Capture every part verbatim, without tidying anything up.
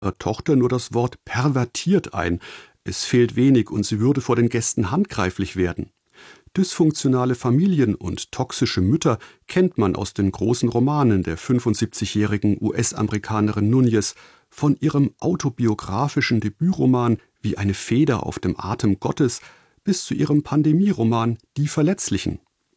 ihrer Tochter nur das Wort pervertiert ein. Es fehlt wenig und sie würde vor den Gästen handgreiflich werden. Dysfunktionale Familien und toxische Mütter kennt man aus den großen Romanen der fünfundsiebzigjährigen U S-Amerikanerin Nunez, von ihrem autobiografischen Debütroman Wie eine Feder auf dem Atem Gottes bis zu ihrem Pandemieroman Die Verletzlichen.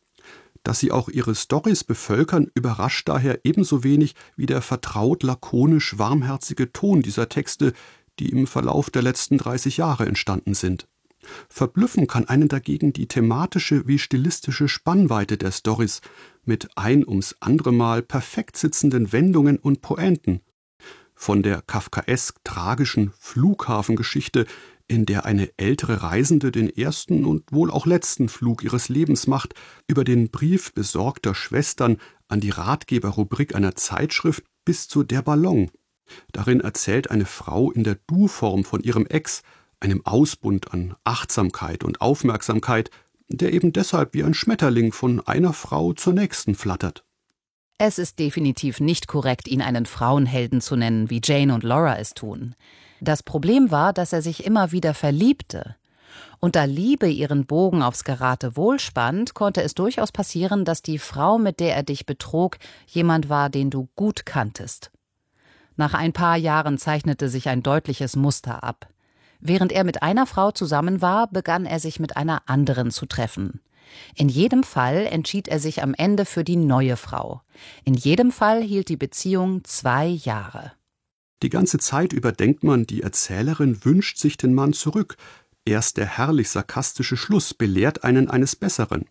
Dass sie auch ihre Storys bevölkern, überrascht daher ebenso wenig wie der vertraut lakonisch warmherzige Ton dieser Texte, die im Verlauf der letzten dreißig Jahre entstanden sind. Verblüffen kann einen dagegen die thematische wie stilistische Spannweite der Storys mit ein ums andere Mal perfekt sitzenden Wendungen und Pointen. Von der kafkaesk-tragischen Flughafengeschichte, in der eine ältere Reisende den ersten und wohl auch letzten Flug ihres Lebens macht, über den Brief besorgter Schwestern an die Ratgeberrubrik einer Zeitschrift bis zu Der Ballon. Darin erzählt eine Frau in der Du-Form von ihrem Ex, einem Ausbund an Achtsamkeit und Aufmerksamkeit, der eben deshalb wie ein Schmetterling von einer Frau zur nächsten flattert. Es ist definitiv nicht korrekt, ihn einen Frauenhelden zu nennen, wie Jane und Laura es tun. Das Problem war, dass er sich immer wieder verliebte. Und da Liebe ihren Bogen aufs Geratewohl spannt, konnte es durchaus passieren, dass die Frau, mit der er dich betrog, jemand war, den du gut kanntest. Nach ein paar Jahren zeichnete sich ein deutliches Muster ab. Während er mit einer Frau zusammen war, begann er sich mit einer anderen zu treffen. In jedem Fall entschied er sich am Ende für die neue Frau. In jedem Fall hielt die Beziehung zwei Jahre. Die ganze Zeit über denkt man, die Erzählerin wünscht sich den Mann zurück. Erst der herrlich sarkastische Schluss belehrt einen eines Besseren.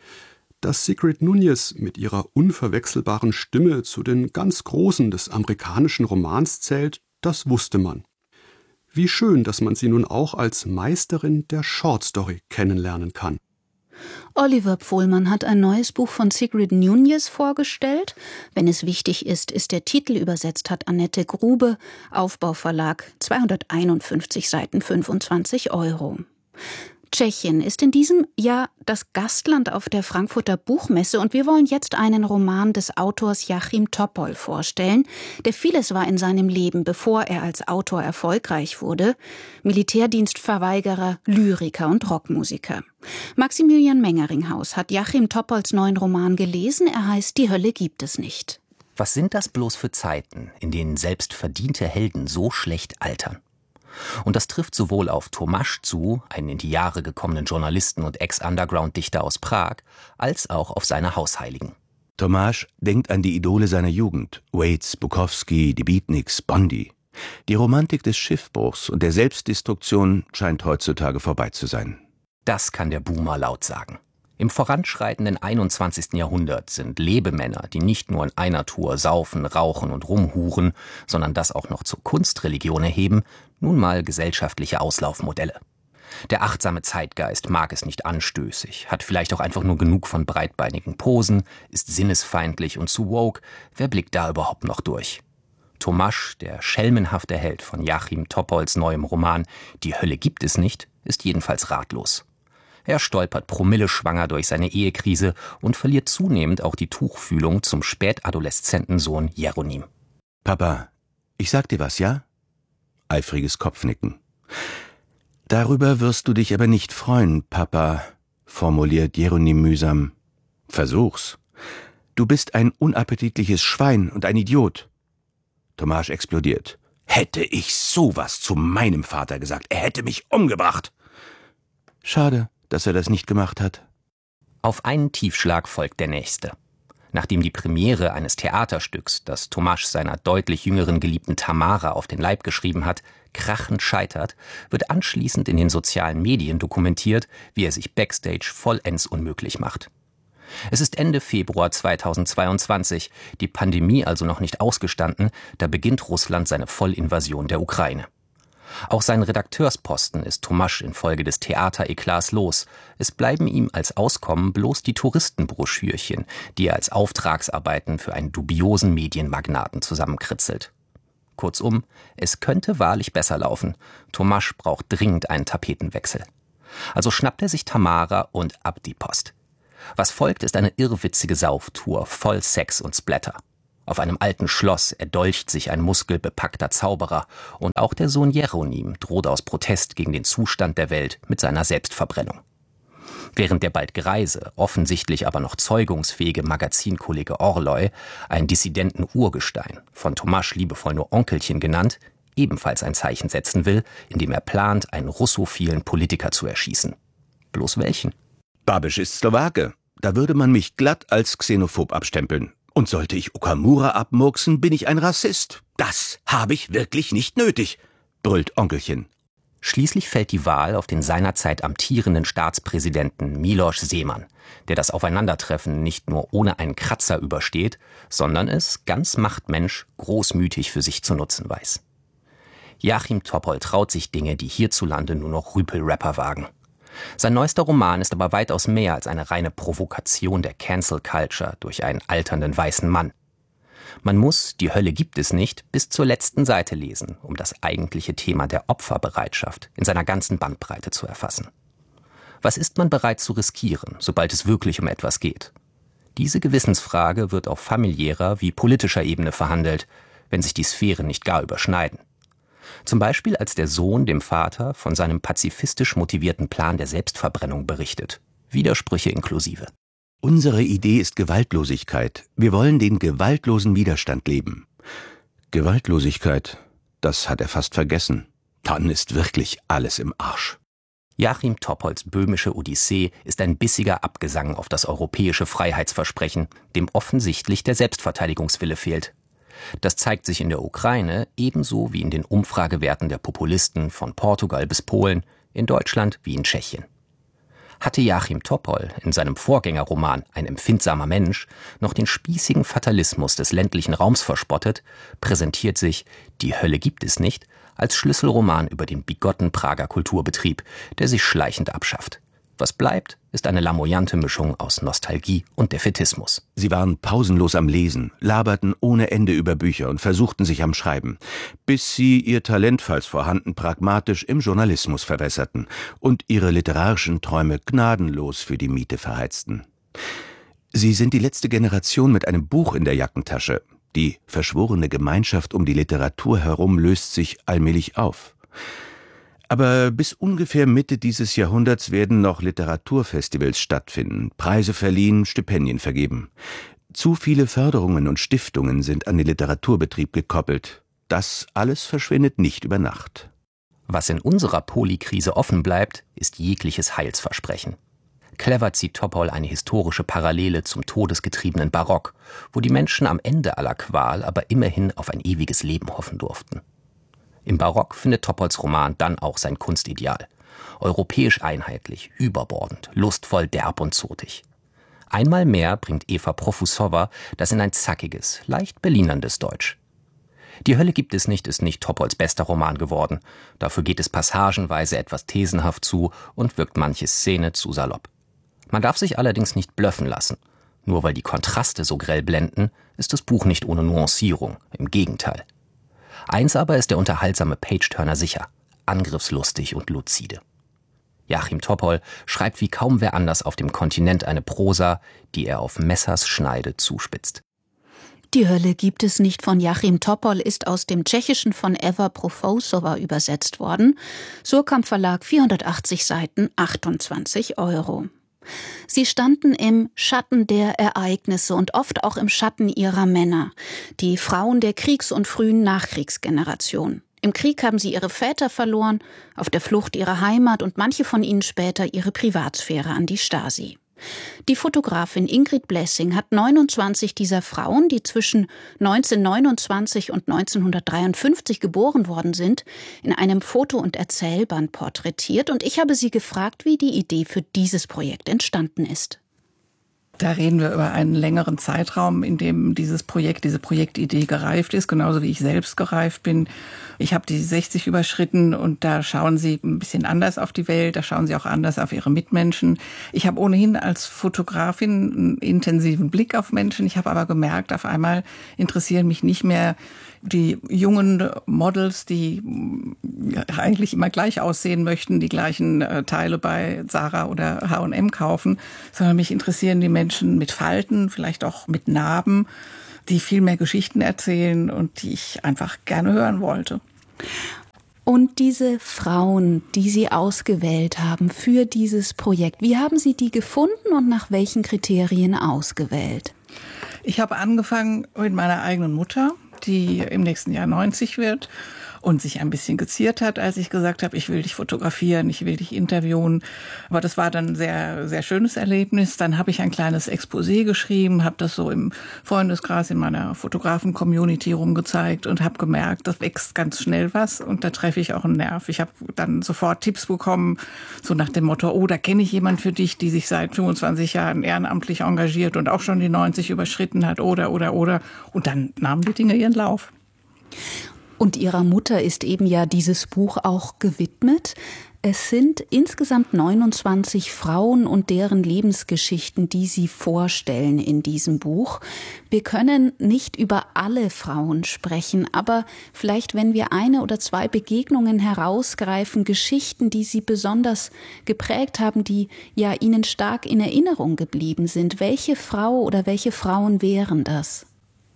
Dass Sigrid Nunez mit ihrer unverwechselbaren Stimme zu den ganz Großen des amerikanischen Romans zählt, das wusste man. Wie schön, dass man sie nun auch als Meisterin der Shortstory kennenlernen kann. Oliver Pohlmann hat ein neues Buch von Sigrid Nunez vorgestellt. Wenn es wichtig ist, ist der Titel übersetzt, hat Annette Grube, Aufbauverlag, zweihunderteinundfünfzig Seiten, fünfundzwanzig Euro. Tschechien ist in diesem Jahr das Gastland auf der Frankfurter Buchmesse und wir wollen jetzt einen Roman des Autors Jachim Topol vorstellen, der vieles war in seinem Leben, bevor er als Autor erfolgreich wurde. Militärdienstverweigerer, Lyriker und Rockmusiker. Maximilian Mengeringhaus hat Jachim Topols neuen Roman gelesen, er heißt Die Hölle gibt es nicht. Was sind das bloß für Zeiten, in denen selbst verdiente Helden so schlecht altern? Und das trifft sowohl auf Tomáš zu, einen in die Jahre gekommenen Journalisten und Ex-Underground-Dichter aus Prag, als auch auf seine Hausheiligen. Tomáš denkt an die Idole seiner Jugend, Waits, Bukowski, die Beatniks, Bondy. Die Romantik des Schiffbruchs und der Selbstdestruktion scheint heutzutage vorbei zu sein. Das kann der Boomer laut sagen. Im voranschreitenden einundzwanzigsten Jahrhundert sind Lebemänner, die nicht nur in einer Tour saufen, rauchen und rumhuren, sondern das auch noch zur Kunstreligion erheben, nun mal gesellschaftliche Auslaufmodelle. Der achtsame Zeitgeist mag es nicht anstößig, hat vielleicht auch einfach nur genug von breitbeinigen Posen, ist sinnesfeindlich und zu woke. Wer blickt da überhaupt noch durch? Tomáš, der schelmenhafte Held von Jachim Topols neuem Roman Die Hölle gibt es nicht, ist jedenfalls ratlos. Er stolpert promilleschwanger durch seine Ehekrise und verliert zunehmend auch die Tuchfühlung zum spätadoleszenten Sohn Jeronim. Papa, ich sag dir was, ja? Eifriges Kopfnicken. Darüber wirst du dich aber nicht freuen, Papa, formuliert Jeronim mühsam. Versuch's. Du bist ein unappetitliches Schwein und ein Idiot. Tomáš explodiert. Hätte ich sowas zu meinem Vater gesagt, er hätte mich umgebracht. Schade, dass er das nicht gemacht hat. Auf einen Tiefschlag folgt der nächste. Nachdem die Premiere eines Theaterstücks, das Tomáš seiner deutlich jüngeren Geliebten Tamara auf den Leib geschrieben hat, krachend scheitert, wird anschließend in den sozialen Medien dokumentiert, wie er sich backstage vollends unmöglich macht. Es ist Ende Februar zweitausendzweiundzwanzig, die Pandemie also noch nicht ausgestanden, da beginnt Russland seine Vollinvasion der Ukraine. Auch seinen Redakteursposten ist Tomáš infolge des Theatereklats los. Es bleiben ihm als Auskommen bloß die Touristenbroschürchen, die er als Auftragsarbeiten für einen dubiosen Medienmagnaten zusammenkritzelt. Kurzum, es könnte wahrlich besser laufen. Tomáš braucht dringend einen Tapetenwechsel. Also schnappt er sich Tamara und ab die Post. Was folgt, ist eine irrwitzige Sauftour voll Sex und Splatter. Auf einem alten Schloss erdolcht sich ein muskelbepackter Zauberer und auch der Sohn Jeronim droht aus Protest gegen den Zustand der Welt mit seiner Selbstverbrennung. Während der bald greise, offensichtlich aber noch zeugungsfähige Magazinkollege Orloy, ein dissidenten Urgestein, von Tomasz liebevoll nur Onkelchen genannt, ebenfalls ein Zeichen setzen will, indem er plant, einen russophilen Politiker zu erschießen. Bloß welchen? Babiš ist Slowake. Da würde man mich glatt als xenophob abstempeln. Und sollte ich Okamura abmurksen, bin ich ein Rassist. Das habe ich wirklich nicht nötig, brüllt Onkelchen. Schließlich fällt die Wahl auf den seinerzeit amtierenden Staatspräsidenten Miloš Zeman, der das Aufeinandertreffen nicht nur ohne einen Kratzer übersteht, sondern es, ganz Machtmensch, großmütig für sich zu nutzen weiß. Jáchym Topol traut sich Dinge, die hierzulande nur noch Rüpel-Rapper wagen. Sein neuester Roman ist aber weitaus mehr als eine reine Provokation der Cancel Culture durch einen alternden weißen Mann. Man muss Die Hölle gibt es nicht bis zur letzten Seite lesen, um das eigentliche Thema der Opferbereitschaft in seiner ganzen Bandbreite zu erfassen. Was ist man bereit zu riskieren, sobald es wirklich um etwas geht? Diese Gewissensfrage wird auf familiärer wie politischer Ebene verhandelt, wenn sich die Sphären nicht gar überschneiden. Zum Beispiel als der Sohn dem Vater von seinem pazifistisch motivierten Plan der Selbstverbrennung berichtet. Widersprüche inklusive. Unsere Idee ist Gewaltlosigkeit. Wir wollen den gewaltlosen Widerstand leben. Gewaltlosigkeit, das hat er fast vergessen. Dann ist wirklich alles im Arsch. Jáchym Topols böhmische Odyssee ist ein bissiger Abgesang auf das europäische Freiheitsversprechen, dem offensichtlich der Selbstverteidigungswille fehlt. Das zeigt sich in der Ukraine ebenso wie in den Umfragewerten der Populisten von Portugal bis Polen, in Deutschland wie in Tschechien. Hatte Jáchym Topol in seinem Vorgängerroman Ein empfindsamer Mensch noch den spießigen Fatalismus des ländlichen Raums verspottet, präsentiert sich Die Hölle gibt es nicht als Schlüsselroman über den bigotten Prager Kulturbetrieb, der sich schleichend abschafft. Was bleibt, ist eine lamoyante Mischung aus Nostalgie und Defätismus. Sie waren pausenlos am Lesen, laberten ohne Ende über Bücher und versuchten sich am Schreiben, bis sie ihr Talent, falls vorhanden, pragmatisch im Journalismus verwässerten und ihre literarischen Träume gnadenlos für die Miete verheizten. Sie sind die letzte Generation mit einem Buch in der Jackentasche. Die verschworene Gemeinschaft um die Literatur herum löst sich allmählich auf. Aber bis ungefähr Mitte dieses Jahrhunderts werden noch Literaturfestivals stattfinden, Preise verliehen, Stipendien vergeben. Zu viele Förderungen und Stiftungen sind an den Literaturbetrieb gekoppelt. Das alles verschwindet nicht über Nacht. Was in unserer Polykrise offen bleibt, ist jegliches Heilsversprechen. Clever zieht Topol eine historische Parallele zum todesgetriebenen Barock, wo die Menschen am Ende aller Qual aber immerhin auf ein ewiges Leben hoffen durften. Im Barock findet Topols Roman dann auch sein Kunstideal. Europäisch einheitlich, überbordend, lustvoll, derb und zotig. Einmal mehr bringt Eva Profusova das in ein zackiges, leicht berlinerndes Deutsch. Die Hölle gibt es nicht ist nicht Topols bester Roman geworden. Dafür geht es passagenweise etwas thesenhaft zu und wirkt manche Szene zu salopp. Man darf sich allerdings nicht blöffen lassen. Nur weil die Kontraste so grell blenden, ist das Buch nicht ohne Nuancierung, im Gegenteil. Eins aber ist der unterhaltsame Page-Turner sicher, angriffslustig und luzide. Jáchym Topol schreibt wie kaum wer anders auf dem Kontinent eine Prosa, die er auf Messers Schneide zuspitzt. Die Hölle gibt es nicht von Jáchym Topol ist aus dem Tschechischen von Eva Profusova übersetzt worden. Surkamp Verlag, vierhundertachtzig Seiten, achtundzwanzig Euro. Sie standen im Schatten der Ereignisse und oft auch im Schatten ihrer Männer, die Frauen der Kriegs- und frühen Nachkriegsgeneration. Im Krieg haben sie ihre Väter verloren, auf der Flucht ihre Heimat und manche von ihnen später ihre Privatsphäre an die Stasi. Die Fotografin Ingrid Blessing hat neunundzwanzig dieser Frauen, die zwischen neunzehnhundertneunundzwanzig und neunzehnhundertdreiundfünfzig geboren worden sind, in einem Foto- und Erzählband porträtiert und ich habe sie gefragt, wie die Idee für dieses Projekt entstanden ist. Da reden wir über einen längeren Zeitraum, in dem dieses Projekt, diese Projektidee gereift ist, genauso wie ich selbst gereift bin. Ich habe die sechzig überschritten und da schauen sie ein bisschen anders auf die Welt, da schauen sie auch anders auf ihre Mitmenschen. Ich habe ohnehin als Fotografin einen intensiven Blick auf Menschen. Ich habe aber gemerkt, auf einmal interessieren mich nicht mehr die jungen Models, die eigentlich immer gleich aussehen möchten, die gleichen Teile bei Zara oder H und M kaufen, sondern mich interessieren die Menschen mit Falten, vielleicht auch mit Narben, die viel mehr Geschichten erzählen und die ich einfach gerne hören wollte. Und diese Frauen, die Sie ausgewählt haben für dieses Projekt, wie haben Sie die gefunden und nach welchen Kriterien ausgewählt? Ich habe angefangen mit meiner eigenen Mutter, die im nächsten Jahr neunzig wird und sich ein bisschen geziert hat, als ich gesagt habe, ich will dich fotografieren, ich will dich interviewen. Aber das war dann ein sehr, sehr schönes Erlebnis. Dann habe ich ein kleines Exposé geschrieben, habe das so im Freundeskreis in meiner Fotografen-Community rumgezeigt und habe gemerkt, das wächst ganz schnell was und da treffe ich auch einen Nerv. Ich habe dann sofort Tipps bekommen, so nach dem Motto, oh, da kenne ich jemand für dich, die sich seit fünfundzwanzig Jahren ehrenamtlich engagiert und auch schon die neunzig überschritten hat, oder, oder, oder. Und dann nahmen die Dinge ihren Lauf. Und Ihrer Mutter ist eben ja dieses Buch auch gewidmet. Es sind insgesamt neunundzwanzig Frauen und deren Lebensgeschichten, die Sie vorstellen in diesem Buch. Wir können nicht über alle Frauen sprechen, aber vielleicht, wenn wir eine oder zwei Begegnungen herausgreifen, Geschichten, die Sie besonders geprägt haben, die ja Ihnen stark in Erinnerung geblieben sind. Welche Frau oder welche Frauen wären das?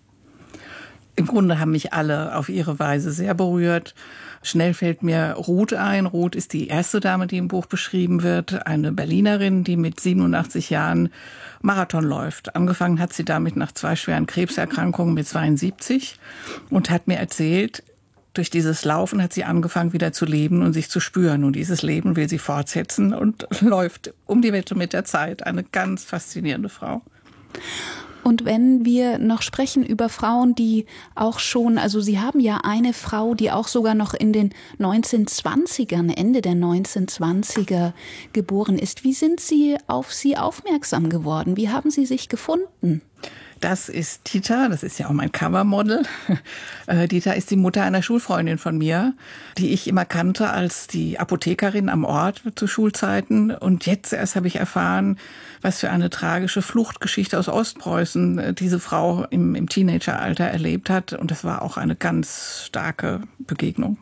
Im Grunde haben mich alle auf ihre Weise sehr berührt. Schnell fällt mir Ruth ein. Ruth ist die erste Dame, die im Buch beschrieben wird. Eine Berlinerin, die mit siebenundachtzig Jahren Marathon läuft. Angefangen hat sie damit nach zwei schweren Krebserkrankungen mit zweiundsiebzig und hat mir erzählt, durch dieses Laufen hat sie angefangen, wieder zu leben und sich zu spüren. Und dieses Leben will sie fortsetzen und läuft um die Wette mit der Zeit. Eine ganz faszinierende Frau. Und wenn wir noch sprechen über Frauen, die auch schon, also Sie haben ja eine Frau, die auch sogar noch in den neunzehnhundertzwanzigern, Ende der neunzehnhundertzwanziger geboren ist. Wie sind Sie auf sie aufmerksam geworden? Wie haben Sie sich gefunden? Das ist Dita, das ist ja auch mein Covermodel. Äh, Dita ist die Mutter einer Schulfreundin von mir, die ich immer kannte als die Apothekerin am Ort zu Schulzeiten. Und jetzt erst habe ich erfahren, was für eine tragische Fluchtgeschichte aus Ostpreußen diese Frau im, im Teenageralter erlebt hat. Und das war auch eine ganz starke Begegnung.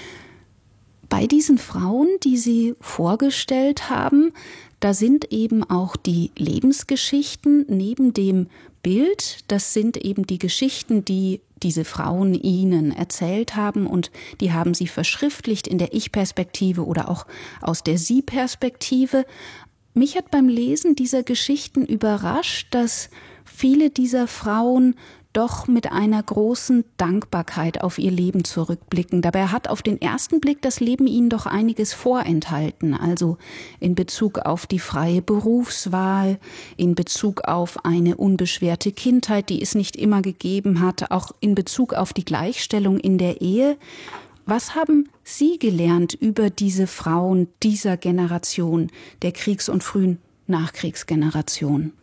Bei diesen Frauen, die Sie vorgestellt haben, da sind eben auch die Lebensgeschichten neben dem Bild. Das sind eben die Geschichten, die diese Frauen Ihnen erzählt haben und die haben Sie verschriftlicht in der Ich-Perspektive oder auch aus der Sie-Perspektive. Mich hat beim Lesen dieser Geschichten überrascht, dass viele dieser Frauen doch mit einer großen Dankbarkeit auf ihr Leben zurückblicken. Dabei hat auf den ersten Blick das Leben ihnen doch einiges vorenthalten. Also in Bezug auf die freie Berufswahl, in Bezug auf eine unbeschwerte Kindheit, die es nicht immer gegeben hat, auch in Bezug auf die Gleichstellung in der Ehe. Was haben Sie gelernt über diese Frauen dieser Generation, der Kriegs- und frühen Nachkriegsgeneration?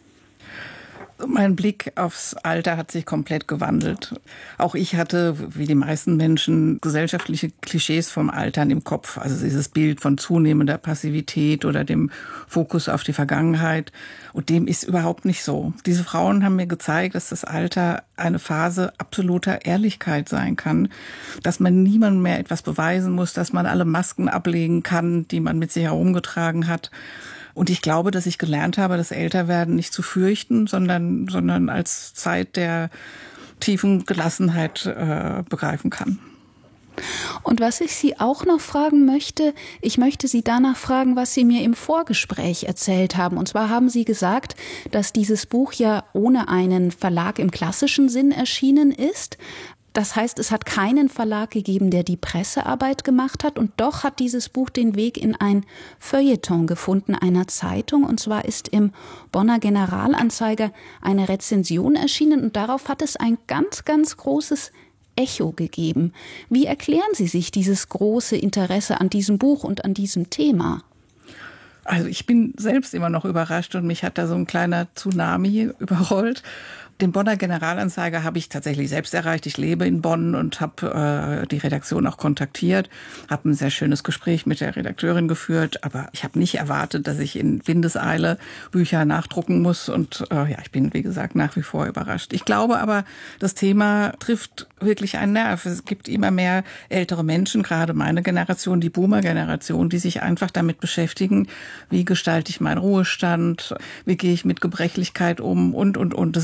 Mein Blick aufs Alter hat sich komplett gewandelt. Auch ich hatte, wie die meisten Menschen, gesellschaftliche Klischees vom Altern im Kopf. Also dieses Bild von zunehmender Passivität oder dem Fokus auf die Vergangenheit. Und dem ist überhaupt nicht so. Diese Frauen haben mir gezeigt, dass das Alter eine Phase absoluter Ehrlichkeit sein kann. Dass man niemandem mehr etwas beweisen muss, dass man alle Masken ablegen kann, die man mit sich herumgetragen hat. Und ich glaube, dass ich gelernt habe, das Älterwerden nicht zu fürchten, sondern, sondern als Zeit der tiefen Gelassenheit äh, begreifen kann. Und was ich Sie auch noch fragen möchte, ich möchte Sie danach fragen, was Sie mir im Vorgespräch erzählt haben. Und zwar haben Sie gesagt, dass dieses Buch ja ohne einen Verlag im klassischen Sinn erschienen ist. Das heißt, es hat keinen Verlag gegeben, der die Pressearbeit gemacht hat. Und doch hat dieses Buch den Weg in ein Feuilleton gefunden, einer Zeitung. Und zwar ist im Bonner Generalanzeiger eine Rezension erschienen. Und darauf hat es ein ganz, ganz großes Echo gegeben. Wie erklären Sie sich dieses große Interesse an diesem Buch und an diesem Thema? Also ich bin selbst immer noch überrascht und mich hat da so ein kleiner Tsunami überrollt. Den Bonner Generalanzeiger habe ich tatsächlich selbst erreicht. Ich lebe in Bonn und habe äh, die Redaktion auch kontaktiert, habe ein sehr schönes Gespräch mit der Redakteurin geführt, aber ich habe nicht erwartet, dass ich in Windeseile Bücher nachdrucken muss und äh, ja, ich bin, wie gesagt, nach wie vor überrascht. Ich glaube aber, das Thema trifft wirklich einen Nerv. Es gibt immer mehr ältere Menschen, gerade meine Generation, die Boomer-Generation, die sich einfach damit beschäftigen, wie gestalte ich meinen Ruhestand, wie gehe ich mit Gebrechlichkeit um und, und, und. Das sind Themen,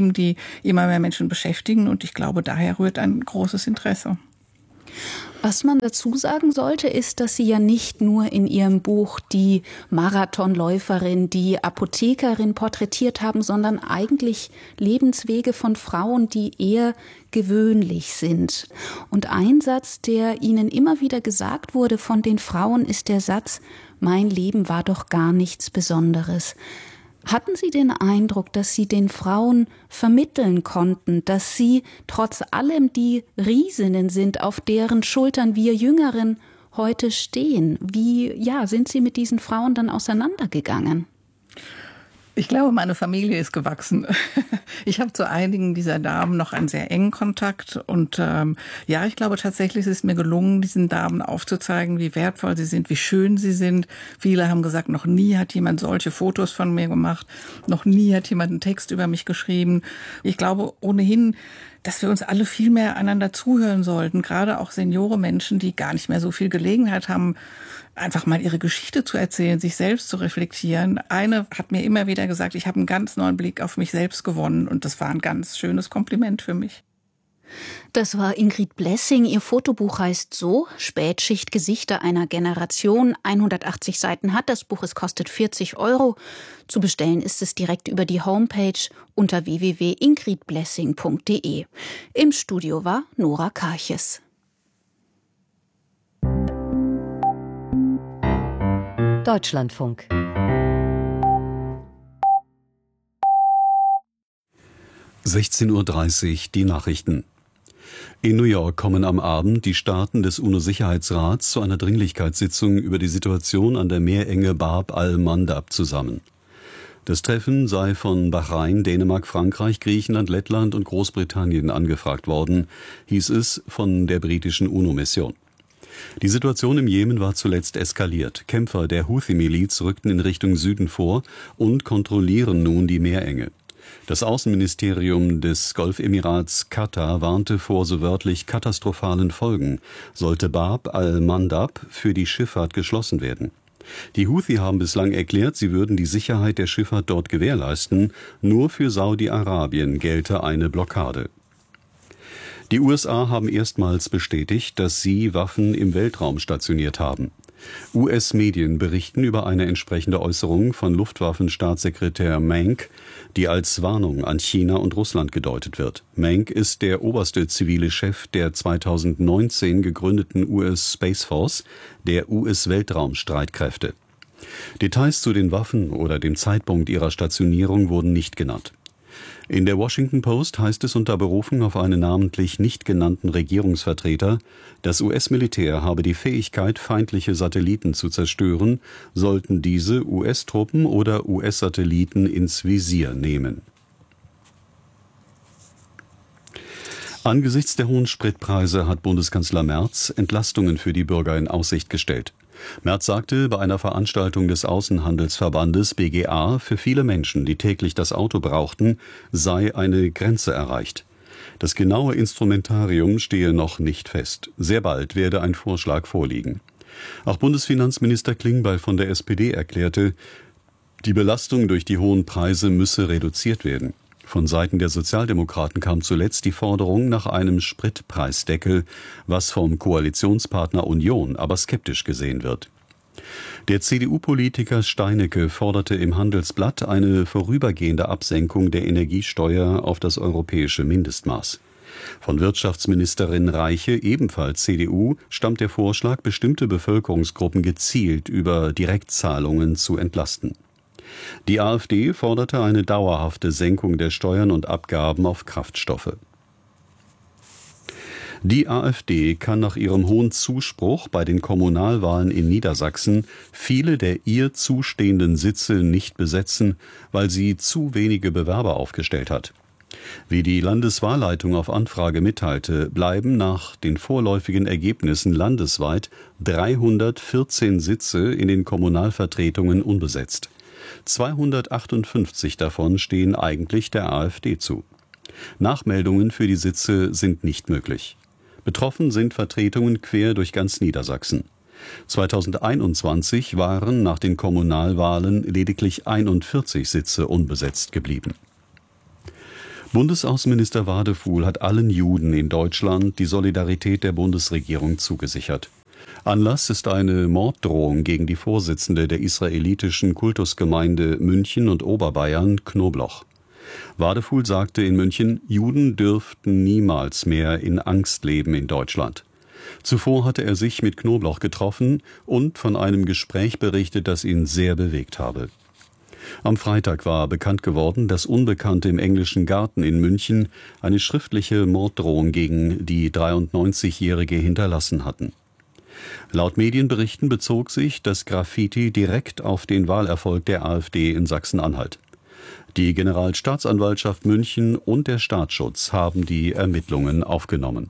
Themen, die immer mehr Menschen beschäftigen. Und ich glaube, daher rührt ein großes Interesse. Was man dazu sagen sollte, ist, dass Sie ja nicht nur in Ihrem Buch die Marathonläuferin, die Apothekerin porträtiert haben, sondern eigentlich Lebenswege von Frauen, die eher gewöhnlich sind. Und ein Satz, der Ihnen immer wieder gesagt wurde von den Frauen, ist der Satz: Mein Leben war doch gar nichts Besonderes. Hatten Sie den Eindruck, dass Sie den Frauen vermitteln konnten, dass sie trotz allem die Riesinnen sind, auf deren Schultern wir Jüngeren heute stehen? Wie, ja, sind Sie mit diesen Frauen dann auseinandergegangen? Ich glaube, meine Familie ist gewachsen. Ich habe zu einigen dieser Damen noch einen sehr engen Kontakt. Und ähm, ja, ich glaube tatsächlich, es ist mir gelungen, diesen Damen aufzuzeigen, wie wertvoll sie sind, wie schön sie sind. Viele haben gesagt, noch nie hat jemand solche Fotos von mir gemacht. Noch nie hat jemand einen Text über mich geschrieben. Ich glaube ohnehin, dass wir uns alle viel mehr einander zuhören sollten. Gerade auch seniore Menschen, die gar nicht mehr so viel Gelegenheit haben, einfach mal ihre Geschichte zu erzählen, sich selbst zu reflektieren. Eine hat mir immer wieder gesagt, ich habe einen ganz neuen Blick auf mich selbst gewonnen, und das war ein ganz schönes Kompliment für mich. Das war Ingrid Blessing. Ihr Fotobuch heißt so: Spätschicht, Gesichter einer Generation. hundertachtzig Seiten hat das Buch, es kostet vierzig Euro. Zu bestellen ist es direkt über die Homepage unter w w w punkt ingrid blessing punkt d e. Im Studio war Nora Karches. Deutschlandfunk. sechzehn Uhr dreißig, die Nachrichten. In New York kommen am Abend die Staaten des UNO-Sicherheitsrats zu einer Dringlichkeitssitzung über die Situation an der Meerenge Bab al-Mandab zusammen. Das Treffen sei von Bahrain, Dänemark, Frankreich, Griechenland, Lettland und Großbritannien angefragt worden, hieß es von der britischen UNO-Mission. Die Situation im Jemen war zuletzt eskaliert. Kämpfer der Houthi-Miliz rückten in Richtung Süden vor und kontrollieren nun die Meerenge. Das Außenministerium des Golfemirats Katar warnte vor so wörtlich katastrophalen Folgen, sollte Bab al-Mandab für die Schifffahrt geschlossen werden. Die Houthi haben bislang erklärt, sie würden die Sicherheit der Schifffahrt dort gewährleisten, nur für Saudi-Arabien gelte eine Blockade. Die U S A haben erstmals bestätigt, dass sie Waffen im Weltraum stationiert haben. U S-Medien berichten über eine entsprechende Äußerung von Luftwaffenstaatssekretär Mank, die als Warnung an China und Russland gedeutet wird. Mank ist der oberste zivile Chef der zweitausendneunzehn gegründeten U S Space Force, der U S-Weltraumstreitkräfte. Details zu den Waffen oder dem Zeitpunkt ihrer Stationierung wurden nicht genannt. In der Washington Post heißt es unter Berufung auf einen namentlich nicht genannten Regierungsvertreter, das U S-Militär habe die Fähigkeit, feindliche Satelliten zu zerstören, sollten diese U S-Truppen oder U S-Satelliten ins Visier nehmen. Angesichts der hohen Spritpreise hat Bundeskanzler Merz Entlastungen für die Bürger in Aussicht gestellt. Merz sagte bei einer Veranstaltung des Außenhandelsverbandes B G A, für viele Menschen, die täglich das Auto brauchten, sei eine Grenze erreicht. Das genaue Instrumentarium stehe noch nicht fest. Sehr bald werde ein Vorschlag vorliegen. Auch Bundesfinanzminister Klingbeil von der S P D erklärte, die Belastung durch die hohen Preise müsse reduziert werden. Von Seiten der Sozialdemokraten kam zuletzt die Forderung nach einem Spritpreisdeckel, was vom Koalitionspartner Union aber skeptisch gesehen wird. Der C D U-Politiker Steinecke forderte im Handelsblatt eine vorübergehende Absenkung der Energiesteuer auf das europäische Mindestmaß. Von Wirtschaftsministerin Reiche, ebenfalls C D U, stammt der Vorschlag, bestimmte Bevölkerungsgruppen gezielt über Direktzahlungen zu entlasten. Die AfD forderte eine dauerhafte Senkung der Steuern und Abgaben auf Kraftstoffe. Die AfD kann nach ihrem hohen Zuspruch bei den Kommunalwahlen in Niedersachsen viele der ihr zustehenden Sitze nicht besetzen, weil sie zu wenige Bewerber aufgestellt hat. Wie die Landeswahlleitung auf Anfrage mitteilte, bleiben nach den vorläufigen Ergebnissen landesweit dreihundertvierzehn Sitze in den Kommunalvertretungen unbesetzt. zweihundertachtundfünfzig davon stehen eigentlich der AfD zu. Nachmeldungen für die Sitze sind nicht möglich. Betroffen sind Vertretungen quer durch ganz Niedersachsen. zweitausendeinundzwanzig waren nach den Kommunalwahlen lediglich einundvierzig Sitze unbesetzt geblieben. Bundesaußenminister Wadefuhl hat allen Juden in Deutschland die Solidarität der Bundesregierung zugesichert. Anlass ist eine Morddrohung gegen die Vorsitzende der israelitischen Kultusgemeinde München und Oberbayern, Knobloch. Wadefuhl sagte in München, Juden dürften niemals mehr in Angst leben in Deutschland. Zuvor hatte er sich mit Knobloch getroffen und von einem Gespräch berichtet, das ihn sehr bewegt habe. Am Freitag war bekannt geworden, dass Unbekannte im Englischen Garten in München eine schriftliche Morddrohung gegen die dreiundneunzigjährige hinterlassen hatten. Laut Medienberichten bezog sich das Graffiti direkt auf den Wahlerfolg der AfD in Sachsen-Anhalt. Die Generalstaatsanwaltschaft München und der Staatsschutz haben die Ermittlungen aufgenommen.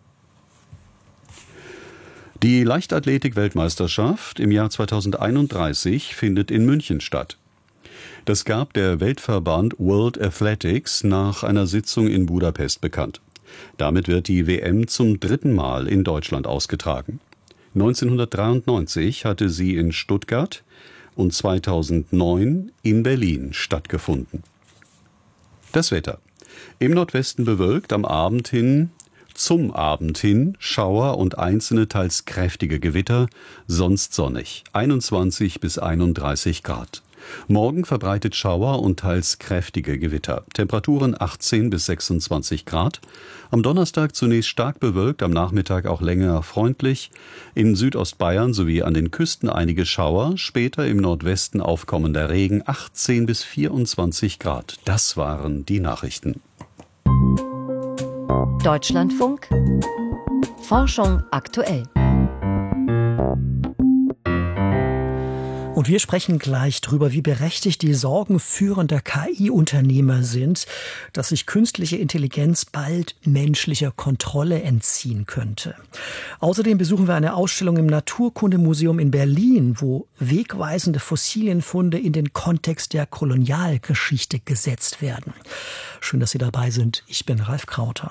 Die Leichtathletik-Weltmeisterschaft im Jahr zweitausendeinunddreißig findet in München statt. Das gab der Weltverband World Athletics nach einer Sitzung in Budapest bekannt. Damit wird die W M zum dritten Mal in Deutschland ausgetragen. neunzehnhundertdreiundneunzig hatte sie in Stuttgart und zweitausendneun in Berlin stattgefunden. Das Wetter. Im Nordwesten bewölkt, am Abend hin, zum Abend hin Schauer und einzelne teils kräftige Gewitter, sonst sonnig, einundzwanzig bis einunddreißig Grad. Morgen verbreitet Schauer und teils kräftige Gewitter. Temperaturen achtzehn bis sechsundzwanzig Grad. Am Donnerstag zunächst stark bewölkt, am Nachmittag auch länger freundlich. In Südostbayern sowie an den Küsten einige Schauer, später im Nordwesten aufkommender Regen, achtzehn bis vierundzwanzig Grad. Das waren die Nachrichten. Deutschlandfunk. Forschung aktuell. Und wir sprechen gleich darüber, wie berechtigt die Sorgen führender K I-Unternehmer sind, dass sich künstliche Intelligenz bald menschlicher Kontrolle entziehen könnte. Außerdem besuchen wir eine Ausstellung im Naturkundemuseum in Berlin, wo wegweisende Fossilienfunde in den Kontext der Kolonialgeschichte gesetzt werden. Schön, dass Sie dabei sind. Ich bin Ralf Krauter.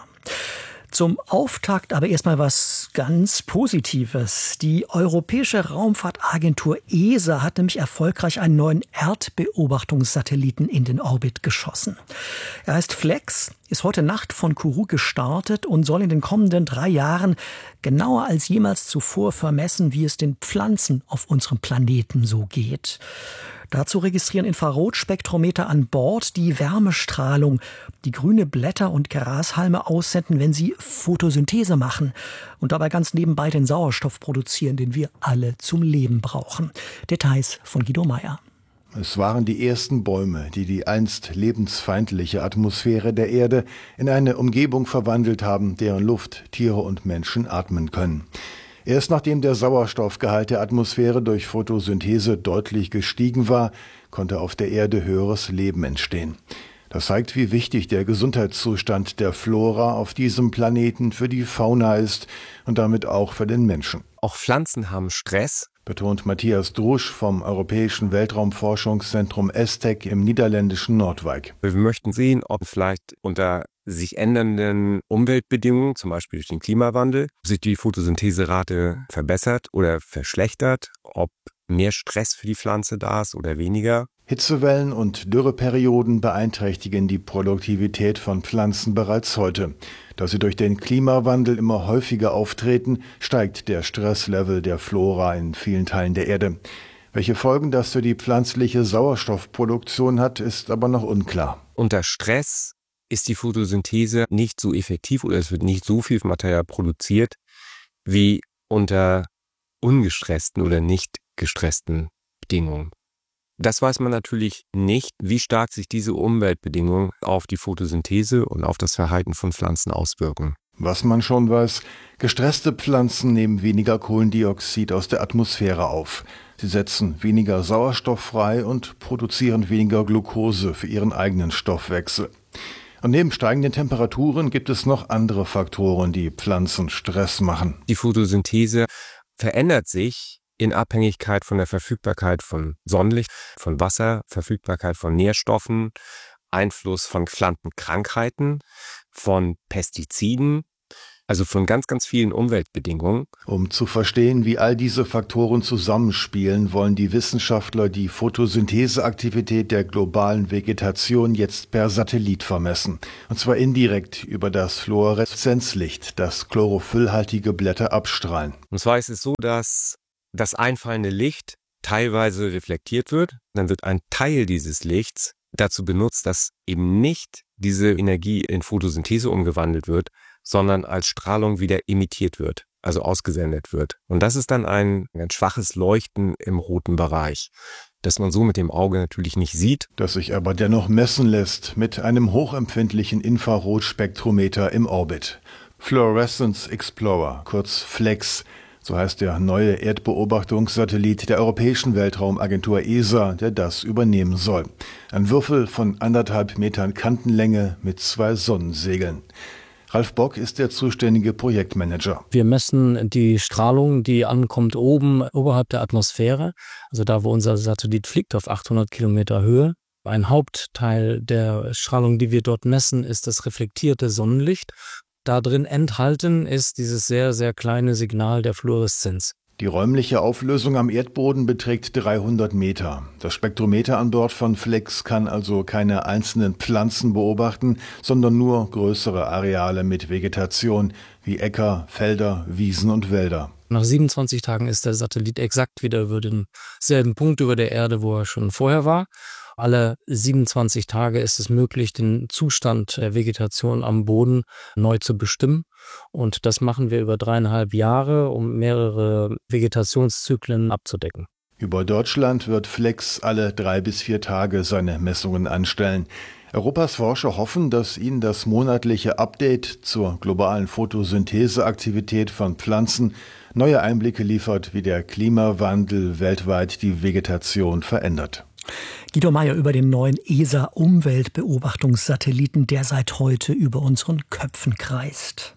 Zum Auftakt aber erstmal was ganz Positives. Die Europäische Raumfahrtagentur E S A hat nämlich erfolgreich einen neuen Erdbeobachtungssatelliten in den Orbit geschossen. Er heißt Flex, ist heute Nacht von Kourou gestartet und soll in den kommenden drei Jahren genauer als jemals zuvor vermessen, wie es den Pflanzen auf unserem Planeten so geht. Dazu registrieren Infrarotspektrometer an Bord die Wärmestrahlung, die grüne Blätter und Grashalme aussenden, wenn sie Photosynthese machen und dabei ganz nebenbei den Sauerstoff produzieren, den wir alle zum Leben brauchen. Details von Guido Meyer. Es waren die ersten Bäume, die die einst lebensfeindliche Atmosphäre der Erde in eine Umgebung verwandelt haben, deren Luft Tiere und Menschen atmen können. Erst nachdem der Sauerstoffgehalt der Atmosphäre durch Photosynthese deutlich gestiegen war, konnte auf der Erde höheres Leben entstehen. Das zeigt, wie wichtig der Gesundheitszustand der Flora auf diesem Planeten für die Fauna ist und damit auch für den Menschen. Auch Pflanzen haben Stress, betont Matthias Drusch vom Europäischen Weltraumforschungszentrum ESTEC im niederländischen Nordwijk. Wir möchten sehen, ob vielleicht unter sich ändernden Umweltbedingungen, zum Beispiel durch den Klimawandel, sich die Photosyntheserate verbessert oder verschlechtert, ob mehr Stress für die Pflanze da ist oder weniger. Hitzewellen und Dürreperioden beeinträchtigen die Produktivität von Pflanzen bereits heute. Da sie durch den Klimawandel immer häufiger auftreten, steigt der Stresslevel der Flora in vielen Teilen der Erde. Welche Folgen das für die pflanzliche Sauerstoffproduktion hat, ist aber noch unklar. Unter Stress ist die Photosynthese nicht so effektiv oder es wird nicht so viel Material produziert wie unter ungestressten oder nicht gestressten Bedingungen. Das weiß man natürlich nicht, wie stark sich diese Umweltbedingungen auf die Photosynthese und auf das Verhalten von Pflanzen auswirken. Was man schon weiß, gestresste Pflanzen nehmen weniger Kohlendioxid aus der Atmosphäre auf. Sie setzen weniger Sauerstoff frei und produzieren weniger Glucose für ihren eigenen Stoffwechsel. Und neben steigenden Temperaturen gibt es noch andere Faktoren, die Pflanzen Stress machen. Die Photosynthese verändert sich in Abhängigkeit von der Verfügbarkeit von Sonnenlicht, von Wasser, Verfügbarkeit von Nährstoffen, Einfluss von Pflanzenkrankheiten, von Pestiziden, Also von ganz, ganz vielen Umweltbedingungen. Um zu verstehen, wie all diese Faktoren zusammenspielen, wollen die Wissenschaftler die Photosyntheseaktivität der globalen Vegetation jetzt per Satellit vermessen. Und zwar indirekt über das Fluoreszenzlicht, das chlorophyllhaltige Blätter abstrahlen. Und zwar ist es so, dass das einfallende Licht teilweise reflektiert wird. Dann wird ein Teil dieses Lichts dazu benutzt, dass eben nicht diese Energie in Photosynthese umgewandelt wird, sondern als Strahlung wieder emittiert wird, also ausgesendet wird. Und das ist dann ein ganz schwaches Leuchten im roten Bereich, das man so mit dem Auge natürlich nicht sieht. Das sich aber dennoch messen lässt mit einem hochempfindlichen Infrarotspektrometer im Orbit. Fluorescence Explorer, kurz FLEX, so heißt der neue Erdbeobachtungssatellit der Europäischen Weltraumagentur E S A, der das übernehmen soll. Ein Würfel von anderthalb Metern Kantenlänge mit zwei Sonnensegeln. Ralf Bock ist der zuständige Projektmanager. Wir messen die Strahlung, die ankommt oben oberhalb der Atmosphäre, also da, wo unser Satellit fliegt, auf achthundert Kilometer Höhe. Ein Hauptteil der Strahlung, die wir dort messen, ist das reflektierte Sonnenlicht. Da drin enthalten ist dieses sehr, sehr kleine Signal der Fluoreszenz. Die räumliche Auflösung am Erdboden beträgt dreihundert Meter. Das Spektrometer an Bord von FLEX kann also keine einzelnen Pflanzen beobachten, sondern nur größere Areale mit Vegetation wie Äcker, Felder, Wiesen und Wälder. Nach siebenundzwanzig Tagen ist der Satellit exakt wieder über denselben Punkt über der Erde, wo er schon vorher war. Alle siebenundzwanzig Tage ist es möglich, den Zustand der Vegetation am Boden neu zu bestimmen. Und das machen wir über dreieinhalb Jahre, um mehrere Vegetationszyklen abzudecken. Über Deutschland wird FLEX alle drei bis vier Tage seine Messungen anstellen. Europas Forscher hoffen, dass ihnen das monatliche Update zur globalen Photosyntheseaktivität von Pflanzen neue Einblicke liefert, wie der Klimawandel weltweit die Vegetation verändert. Guido Meyer über den neuen E S A-Umweltbeobachtungssatelliten, der seit heute über unseren Köpfen kreist.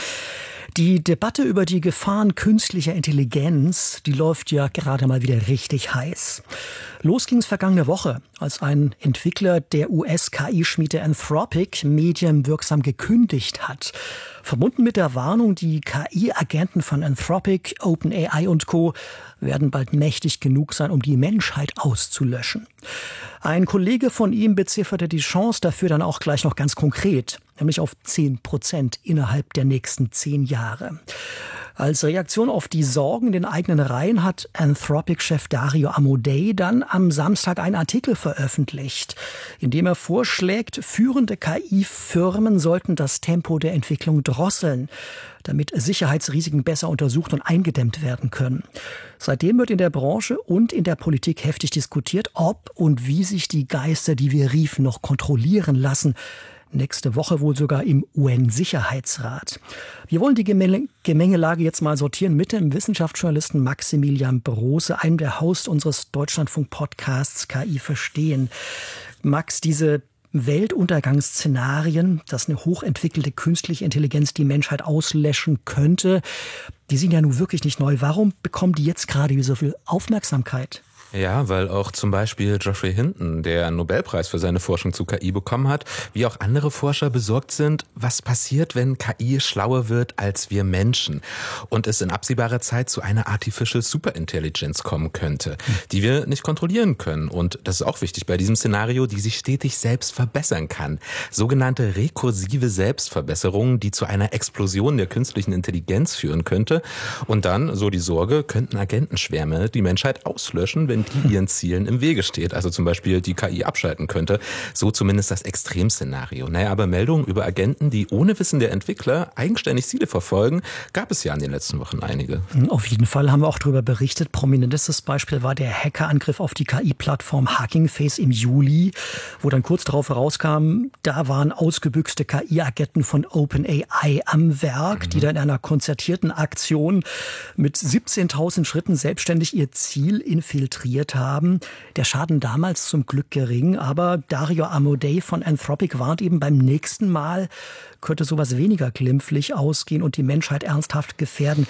Die Debatte über die Gefahren künstlicher Intelligenz, die läuft ja gerade mal wieder richtig heiß. Los ging's vergangene Woche, als ein Entwickler der U S-K I-Schmiede Anthropic medienwirksam gekündigt hat. Verbunden mit der Warnung, die K I-Agenten von Anthropic, OpenAI und Co. werden bald mächtig genug sein, um die Menschheit auszulöschen. Ein Kollege von ihm bezifferte die Chance dafür dann auch gleich noch ganz konkret, nämlich auf zehn Prozent innerhalb der nächsten zehn Jahre. Als Reaktion auf die Sorgen in den eigenen Reihen hat Anthropic-Chef Dario Amodei dann am Samstag einen Artikel veröffentlicht, in dem er vorschlägt, führende K I-Firmen sollten das Tempo der Entwicklung drosseln, damit Sicherheitsrisiken besser untersucht und eingedämmt werden können. Seitdem wird in der Branche und in der Politik heftig diskutiert, ob und wie sich die Geister, die wir riefen, noch kontrollieren lassen. Nächste Woche wohl sogar im U N-Sicherheitsrat. Wir wollen die Gemenge- Gemengelage jetzt mal sortieren mit dem Wissenschaftsjournalisten Maximilian Brose, einem der Hosts unseres Deutschlandfunk-Podcasts K I verstehen. Max, diese Weltuntergangsszenarien, dass eine hochentwickelte künstliche Intelligenz die Menschheit auslöschen könnte, die sind ja nun wirklich nicht neu. Warum bekommen die jetzt gerade so viel Aufmerksamkeit? Ja, weil auch zum Beispiel Geoffrey Hinton, der einen Nobelpreis für seine Forschung zu K I bekommen hat, wie auch andere Forscher besorgt sind, was passiert, wenn K I schlauer wird als wir Menschen und es in absehbarer Zeit zu einer Artificial Superintelligence kommen könnte, die wir nicht kontrollieren können. Und das ist auch wichtig bei diesem Szenario, die sich stetig selbst verbessern kann. Sogenannte rekursive Selbstverbesserungen, die zu einer Explosion der künstlichen Intelligenz führen könnte. Und dann, so die Sorge, könnten Agentenschwärme die Menschheit auslöschen, wenn die ihren Zielen im Wege steht. Also zum Beispiel die K I abschalten könnte. So zumindest das Extremszenario. Naja, aber Meldungen über Agenten, die ohne Wissen der Entwickler eigenständig Ziele verfolgen, gab es ja in den letzten Wochen einige. Auf jeden Fall haben wir auch darüber berichtet. Prominentestes Beispiel war der Hackerangriff auf die K I-Plattform Hugging Face im Juli, wo dann kurz darauf herauskam, da waren ausgebüxte K I-Agenten von OpenAI am Werk, mhm. die dann in einer konzertierten Aktion mit siebzehntausend Schritten selbstständig ihr Ziel infiltriert haben. Der Schaden damals zum Glück gering, aber Dario Amodei von Anthropic warnt eben, beim nächsten Mal könnte sowas weniger glimpflich ausgehen und die Menschheit ernsthaft gefährden.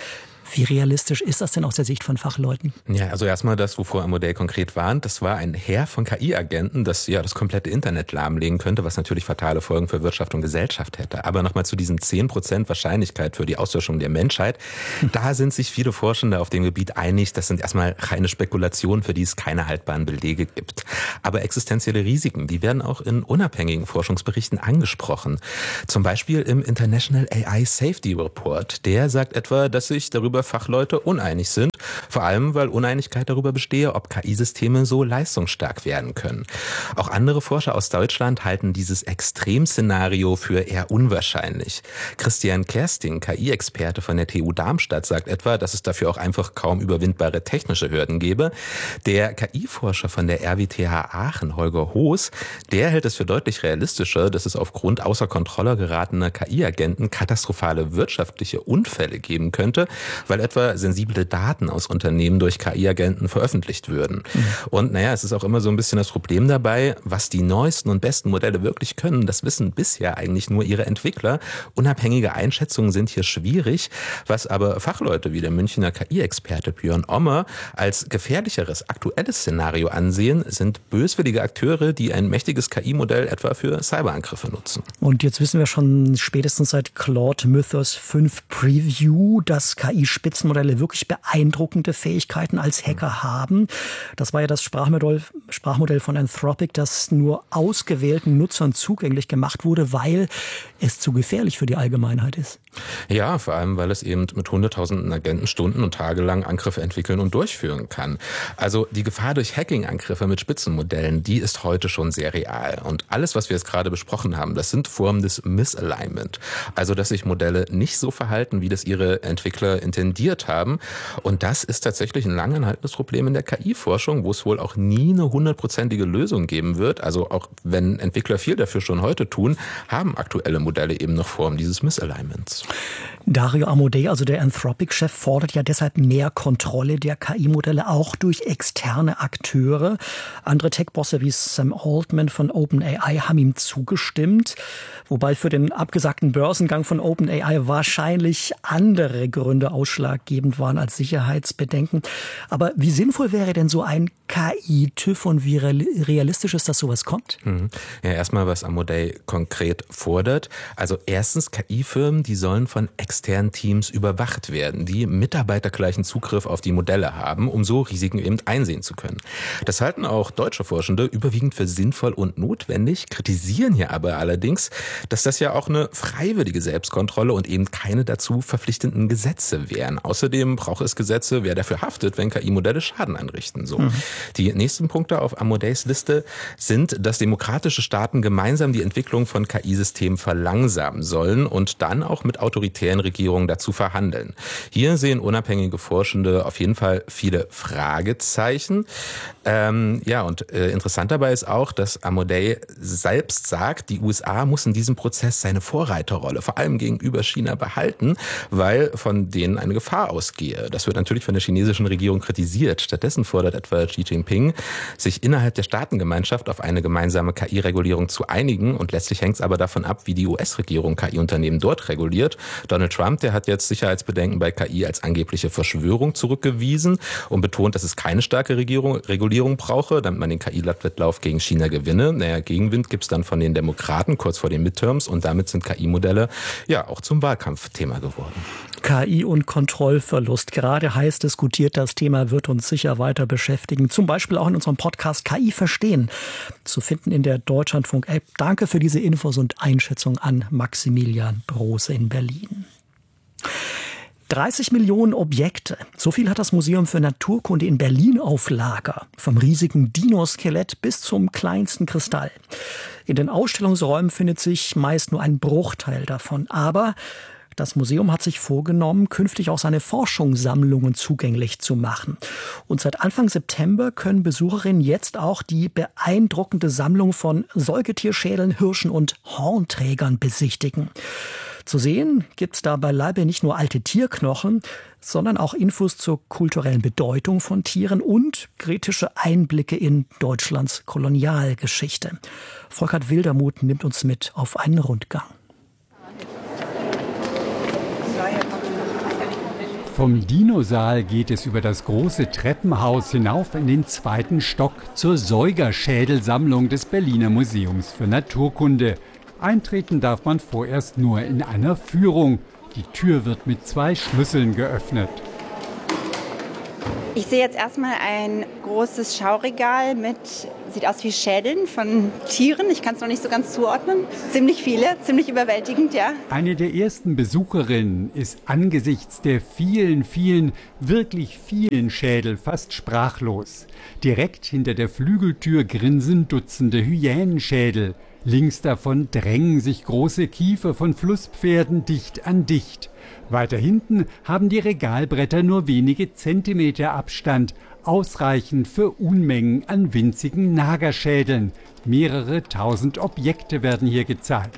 Wie realistisch ist das denn aus der Sicht von Fachleuten? Ja, also erstmal das, wovor Amodei konkret warnt, das war ein Heer von K I-Agenten, das ja das komplette Internet lahmlegen könnte, was natürlich fatale Folgen für Wirtschaft und Gesellschaft hätte. Aber nochmal zu diesen zehn Prozent Wahrscheinlichkeit für die Auslöschung der Menschheit. Da sind sich viele Forschende auf dem Gebiet einig, das sind erstmal reine Spekulationen, für die es keine haltbaren Belege gibt. Aber existenzielle Risiken, die werden auch in unabhängigen Forschungsberichten angesprochen. Zum Beispiel im International A I Safety Report. Der sagt etwa, dass sich darüber Fachleute uneinig sind, vor allem weil Uneinigkeit darüber bestehe, ob K I-Systeme so leistungsstark werden können. Auch andere Forscher aus Deutschland halten dieses Extremszenario für eher unwahrscheinlich. Christian Kersting, K I-Experte von der T U Darmstadt, sagt etwa, dass es dafür auch einfach kaum überwindbare technische Hürden gäbe. Der K I-Forscher von der R W T H Aachen, Holger Hoos, der hält es für deutlich realistischer, dass es aufgrund außer Kontrolle geratener K I-Agenten katastrophale wirtschaftliche Unfälle geben könnte, weil etwa sensible Daten aus Unternehmen durch K I-Agenten veröffentlicht würden. Mhm. Und naja, es ist auch immer so ein bisschen das Problem dabei, was die neuesten und besten Modelle wirklich können, das wissen bisher eigentlich nur ihre Entwickler. Unabhängige Einschätzungen sind hier schwierig, was aber Fachleute wie der Münchner K I-Experte Björn Ommer als gefährlicheres aktuelles Szenario ansehen, sind böswillige Akteure, die ein mächtiges K I-Modell etwa für Cyberangriffe nutzen. Und jetzt wissen wir schon spätestens seit Claude Mythos fünf Preview, dass K I-Spitzenmodelle wirklich beeindruckende Fähigkeiten als Hacker haben. Das war ja das Sprachmodell, Sprachmodell von Anthropic, das nur ausgewählten Nutzern zugänglich gemacht wurde, weil es zu gefährlich für die Allgemeinheit ist. Ja, vor allem, weil es eben mit hunderttausenden Agenten Stunden und Tage lang Angriffe entwickeln und durchführen kann. Also die Gefahr durch Hacking-Angriffe mit Spitzenmodellen, die ist heute schon sehr real. Und alles, was wir jetzt gerade besprochen haben, das sind Formen des Misalignment. Also, dass sich Modelle nicht so verhalten, wie das ihre Entwickler intendiert haben. Und das ist tatsächlich ein lang anhaltendes Problem in der K I-Forschung, wo es wohl auch nie eine hundertprozentige Lösung geben wird. Also auch wenn Entwickler viel dafür schon heute tun, haben aktuelle Modelle eben noch Formen dieses Misalignments. Dario Amodei, also der Anthropic-Chef, fordert ja deshalb mehr Kontrolle der K I-Modelle, auch durch externe Akteure. Andere Tech-Bosse wie Sam Altman von OpenAI haben ihm zugestimmt, wobei für den abgesagten Börsengang von OpenAI wahrscheinlich andere Gründe ausschlaggebend waren als Sicherheitsbedenken. Aber wie sinnvoll wäre denn so ein K I-TÜV und wie realistisch ist, dass sowas kommt? Ja, erstmal, was Amodei konkret fordert. Also erstens, K I-Firmen, die sollen von externen Teams überwacht werden, die mitarbeitergleichen Zugriff auf die Modelle haben, um so Risiken eben einsehen zu können. Das halten auch deutsche Forschende überwiegend für sinnvoll und notwendig, kritisieren hier aber allerdings, dass das ja auch eine freiwillige Selbstkontrolle und eben keine dazu verpflichtenden Gesetze wären. Außerdem braucht es Gesetze, wer dafür haftet, wenn K I-Modelle Schaden anrichten. So. Mhm. Die nächsten Punkte auf Amodeis Liste sind, dass demokratische Staaten gemeinsam die Entwicklung von K I-Systemen verlangsamen sollen und dann auch mit autoritären Regierungen dazu verhandeln. Hier sehen unabhängige Forschende auf jeden Fall viele Fragezeichen. Ähm, ja, und äh, interessant dabei ist auch, dass Amodei selbst sagt, die U S A muss in diesem Prozess seine Vorreiterrolle, vor allem gegenüber China, behalten, weil von denen eine Gefahr ausgehe. Das wird natürlich von der chinesischen Regierung kritisiert. Stattdessen fordert etwa Xi Jinping, sich innerhalb der Staatengemeinschaft auf eine gemeinsame K I-Regulierung zu einigen. Und letztlich hängt es aber davon ab, wie die U S-Regierung K I-Unternehmen dort reguliert. Donald Trump, der hat jetzt Sicherheitsbedenken bei K I als angebliche Verschwörung zurückgewiesen und betont, dass es keine starke Regierung, Regulierung brauche, damit man den K I-Wettlauf gegen China gewinne. Naja, Gegenwind gibt es dann von den Demokraten kurz vor den Midterms und damit sind K I-Modelle ja auch zum Wahlkampfthema geworden. K I und Kontrollverlust. Gerade heiß diskutiert, das Thema wird uns sicher weiter beschäftigen. Zum Beispiel auch in unserem Podcast K I verstehen. Zu finden in der Deutschlandfunk-App. Danke für diese Infos und Einschätzung an Maximilian Brose in Berlin. dreißig Millionen Objekte. So viel hat das Museum für Naturkunde in Berlin auf Lager. Vom riesigen Dinoskelett bis zum kleinsten Kristall. In den Ausstellungsräumen findet sich meist nur ein Bruchteil davon. Aber das Museum hat sich vorgenommen, künftig auch seine Forschungssammlungen zugänglich zu machen. Und seit Anfang September können Besucherinnen jetzt auch die beeindruckende Sammlung von Säugetierschädeln, Hirschen und Hornträgern besichtigen. Zu sehen gibt's da beileibe nicht nur alte Tierknochen, sondern auch Infos zur kulturellen Bedeutung von Tieren und kritische Einblicke in Deutschlands Kolonialgeschichte. Volkert Wildermuth nimmt uns mit auf einen Rundgang. Vom Dinosaal geht es über das große Treppenhaus hinauf in den zweiten Stock zur Säugerschädelsammlung des Berliner Museums für Naturkunde. Eintreten darf man vorerst nur in einer Führung. Die Tür wird mit zwei Schlüsseln geöffnet. Ich sehe jetzt erstmal ein großes Schauregal mit, sieht aus wie Schädeln von Tieren. Ich kann es noch nicht so ganz zuordnen. Ziemlich viele, ziemlich überwältigend, ja. Eine der ersten Besucherinnen ist angesichts der vielen, vielen, wirklich vielen Schädel fast sprachlos. Direkt hinter der Flügeltür grinsen Dutzende Hyänenschädel. Links davon drängen sich große Kiefer von Flusspferden dicht an dicht. Weiter hinten haben die Regalbretter nur wenige Zentimeter Abstand, ausreichend für Unmengen an winzigen Nagerschädeln. Mehrere tausend Objekte werden hier gezeigt.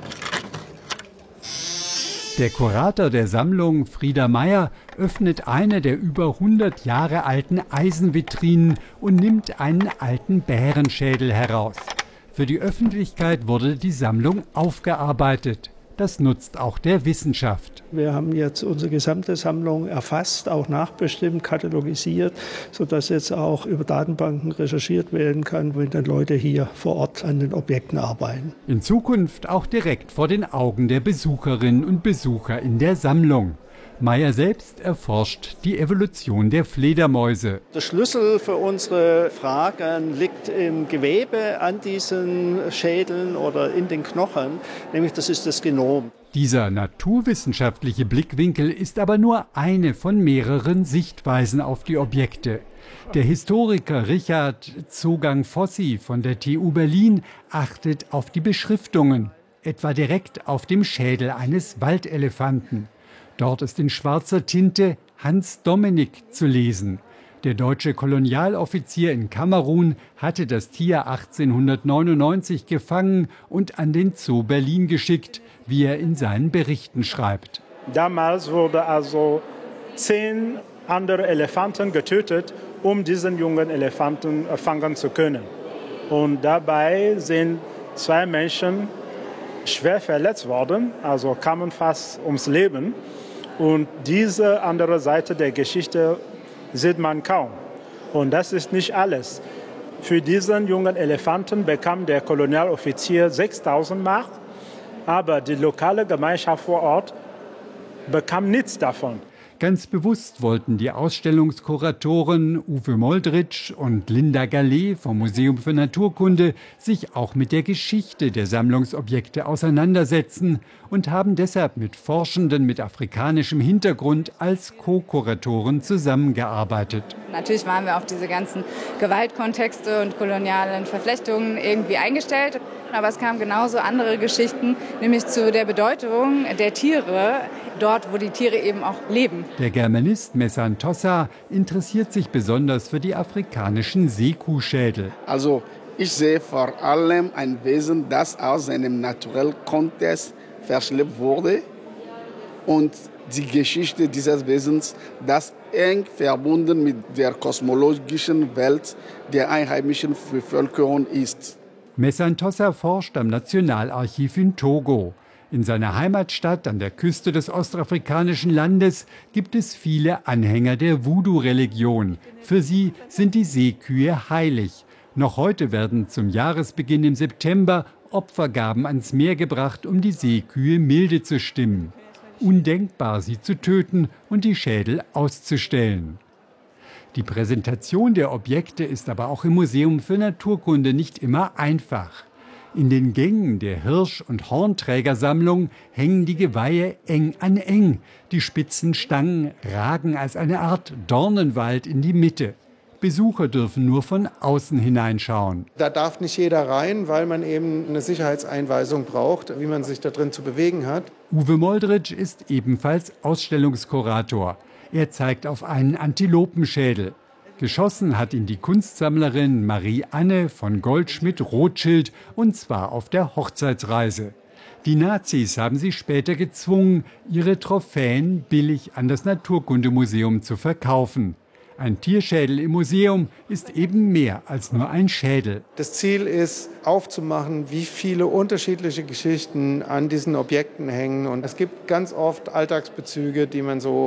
Der Kurator der Sammlung, Frieda Meyer, öffnet eine der über hundert Jahre alten Eisenvitrinen und nimmt einen alten Bärenschädel heraus. Für die Öffentlichkeit wurde die Sammlung aufgearbeitet. Das nutzt auch der Wissenschaft. Wir haben jetzt unsere gesamte Sammlung erfasst, auch nachbestimmt, katalogisiert, sodass jetzt auch über Datenbanken recherchiert werden kann, wenn dann Leute hier vor Ort an den Objekten arbeiten. In Zukunft auch direkt vor den Augen der Besucherinnen und Besucher in der Sammlung. Meyer selbst erforscht die Evolution der Fledermäuse. Der Schlüssel für unsere Fragen liegt im Gewebe an diesen Schädeln oder in den Knochen, nämlich das ist das Genom. Dieser naturwissenschaftliche Blickwinkel ist aber nur eine von mehreren Sichtweisen auf die Objekte. Der Historiker Richard Zogang-Fossi von der T U Berlin achtet auf die Beschriftungen, etwa direkt auf dem Schädel eines Waldelefanten. Dort ist in schwarzer Tinte Hans Dominik zu lesen. Der deutsche Kolonialoffizier in Kamerun hatte das Tier achtzehnhundertneunundneunzig gefangen und an den Zoo Berlin geschickt, wie er in seinen Berichten schreibt. Damals wurde also zehn andere Elefanten getötet, um diesen jungen Elefanten fangen zu können. Und dabei sind zwei Menschen schwer verletzt worden, also kamen fast ums Leben. Und diese andere Seite der Geschichte sieht man kaum. Und das ist nicht alles. Für diesen jungen Elefanten bekam der Kolonialoffizier sechstausend Mark, aber die lokale Gemeinschaft vor Ort bekam nichts davon. Ganz bewusst wollten die Ausstellungskuratoren Uwe Moldritsch und Linda Gallet vom Museum für Naturkunde sich auch mit der Geschichte der Sammlungsobjekte auseinandersetzen und haben deshalb mit Forschenden mit afrikanischem Hintergrund als Co-Kuratoren zusammengearbeitet. Natürlich waren wir auf diese ganzen Gewaltkontexte und kolonialen Verflechtungen irgendwie eingestellt, aber es kamen genauso andere Geschichten, nämlich zu der Bedeutung der Tiere, dort, wo die Tiere eben auch leben. Der Germanist Messan Tossa interessiert sich besonders für die afrikanischen Seekuhschädel. Also ich sehe vor allem ein Wesen, das aus seinem naturellen Kontext verschleppt wurde und die Geschichte dieses Wesens, das eng verbunden mit der kosmologischen Welt der einheimischen Bevölkerung ist. Messan Tossa forscht am Nationalarchiv in Togo. In seiner Heimatstadt an der Küste des ostafrikanischen Landes gibt es viele Anhänger der Voodoo-Religion. Für sie sind die Seekühe heilig. Noch heute werden zum Jahresbeginn im September Opfergaben ans Meer gebracht, um die Seekühe milde zu stimmen. Undenkbar, sie zu töten und die Schädel auszustellen. Die Präsentation der Objekte ist aber auch im Museum für Naturkunde nicht immer einfach. In den Gängen der Hirsch- und Hornträgersammlung hängen die Geweihe eng an eng. Die spitzen Stangen ragen als eine Art Dornenwald in die Mitte. Besucher dürfen nur von außen hineinschauen. Da darf nicht jeder rein, weil man eben eine Sicherheitseinweisung braucht, wie man sich da drin zu bewegen hat. Uwe Moldritsch ist ebenfalls Ausstellungskurator. Er zeigt auf einen Antilopenschädel. Geschossen hat ihn die Kunstsammlerin Marie-Anne von Goldschmidt-Rothschild, und zwar auf der Hochzeitsreise. Die Nazis haben sie später gezwungen, ihre Trophäen billig an das Naturkundemuseum zu verkaufen. Ein Tierschädel im Museum ist eben mehr als nur ein Schädel. Das Ziel ist, aufzumachen, wie viele unterschiedliche Geschichten an diesen Objekten hängen. Und es gibt ganz oft Alltagsbezüge, die man so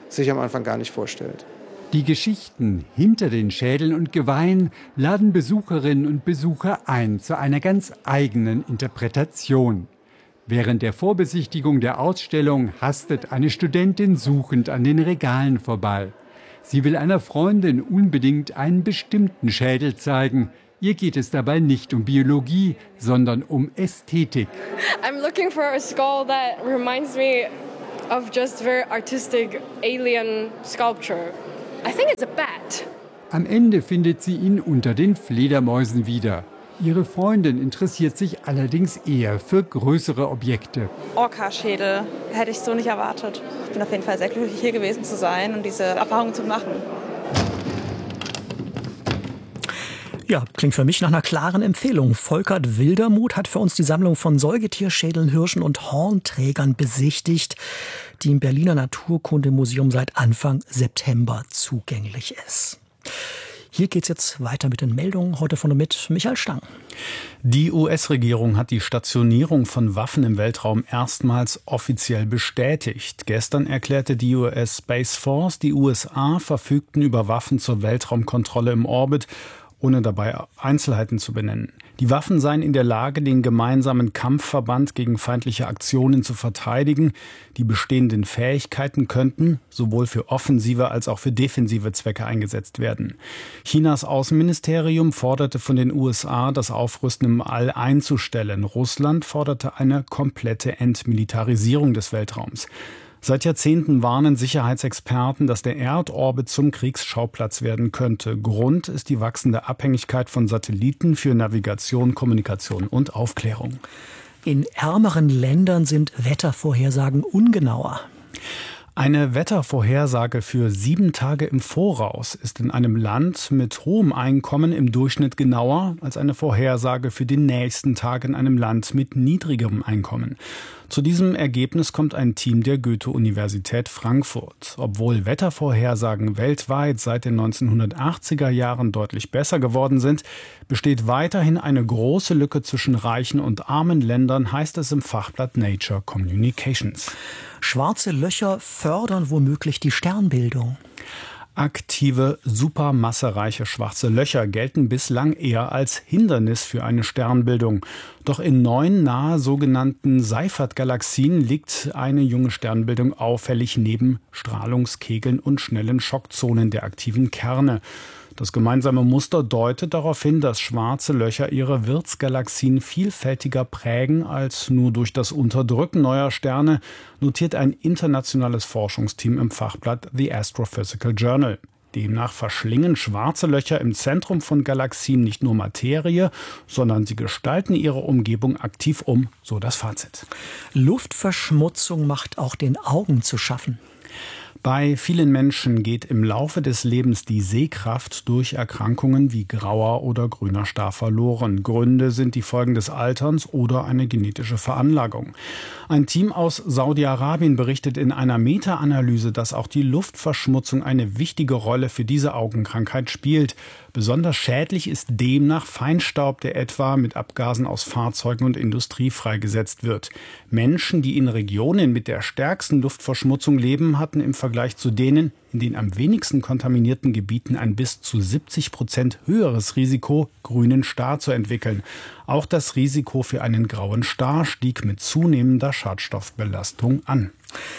sich am Anfang gar nicht vorstellt. Die Geschichten hinter den Schädeln und Geweihen laden Besucherinnen und Besucher ein zu einer ganz eigenen Interpretation. Während der Vorbesichtigung der Ausstellung hastet eine Studentin suchend an den Regalen vorbei. Sie will einer Freundin unbedingt einen bestimmten Schädel zeigen. Ihr geht es dabei nicht um Biologie, sondern um Ästhetik. I'm looking for a skull that reminds me of just very artistic alien sculpture. I think it's a bat. Am Ende findet sie ihn unter den Fledermäusen wieder. Ihre Freundin interessiert sich allerdings eher für größere Objekte. Orca-Schädel hätte ich so nicht erwartet. Ich bin auf jeden Fall sehr glücklich, hier gewesen zu sein und diese Erfahrung zu machen. Ja, klingt für mich nach einer klaren Empfehlung. Volkert Wildermuth hat für uns die Sammlung von Säugetierschädeln, Hirschen und Hornträgern besichtigt, die im Berliner Naturkundemuseum seit Anfang September zugänglich ist. Hier geht's jetzt weiter mit den Meldungen, heute von und mit Michael Stang. Die U S-Regierung hat die Stationierung von Waffen im Weltraum erstmals offiziell bestätigt. Gestern erklärte die U S Space Force, die U S A verfügten über Waffen zur Weltraumkontrolle im Orbit, ohne dabei Einzelheiten zu benennen. Die Waffen seien in der Lage, den gemeinsamen Kampfverband gegen feindliche Aktionen zu verteidigen. Die bestehenden Fähigkeiten könnten sowohl für offensive als auch für defensive Zwecke eingesetzt werden. Chinas Außenministerium forderte von den U S A, das Aufrüsten im All einzustellen. Russland forderte eine komplette Entmilitarisierung des Weltraums. Seit Jahrzehnten warnen Sicherheitsexperten, dass der Erdorbit zum Kriegsschauplatz werden könnte. Grund ist die wachsende Abhängigkeit von Satelliten für Navigation, Kommunikation und Aufklärung. In ärmeren Ländern sind Wettervorhersagen ungenauer. Eine Wettervorhersage für sieben Tage im Voraus ist in einem Land mit hohem Einkommen im Durchschnitt genauer als eine Vorhersage für den nächsten Tag in einem Land mit niedrigerem Einkommen. Zu diesem Ergebnis kommt ein Team der Goethe-Universität Frankfurt. Obwohl Wettervorhersagen weltweit seit den neunzehnhundertachtziger Jahren deutlich besser geworden sind, besteht weiterhin eine große Lücke zwischen reichen und armen Ländern, heißt es im Fachblatt Nature Communications. Schwarze Löcher fördern womöglich die Sternbildung. Aktive, supermassereiche schwarze Löcher gelten bislang eher als Hindernis für eine Sternbildung. Doch in neun nahe sogenannten Seyfert-Galaxien liegt eine junge Sternbildung auffällig neben Strahlungskegeln und schnellen Schockzonen der aktiven Kerne. Das gemeinsame Muster deutet darauf hin, dass schwarze Löcher ihre Wirtsgalaxien vielfältiger prägen als nur durch das Unterdrücken neuer Sterne, notiert ein internationales Forschungsteam im Fachblatt The Astrophysical Journal. Demnach verschlingen schwarze Löcher im Zentrum von Galaxien nicht nur Materie, sondern sie gestalten ihre Umgebung aktiv um, so das Fazit. Luftverschmutzung macht auch den Augen zu schaffen. Bei vielen Menschen geht im Laufe des Lebens die Sehkraft durch Erkrankungen wie grauer oder grüner Star verloren. Gründe sind die Folgen des Alterns oder eine genetische Veranlagung. Ein Team aus Saudi-Arabien berichtet in einer Meta-Analyse, dass auch die Luftverschmutzung eine wichtige Rolle für diese Augenkrankheit spielt. Besonders schädlich ist demnach Feinstaub, der etwa mit Abgasen aus Fahrzeugen und Industrie freigesetzt wird. Menschen, die in Regionen mit der stärksten Luftverschmutzung leben, hatten im Vergleich zu denen in den am wenigsten kontaminierten Gebieten ein bis zu siebzig Prozent höheres Risiko, grünen Star zu entwickeln. Auch das Risiko für einen grauen Star stieg mit zunehmender Schadstoffbelastung an.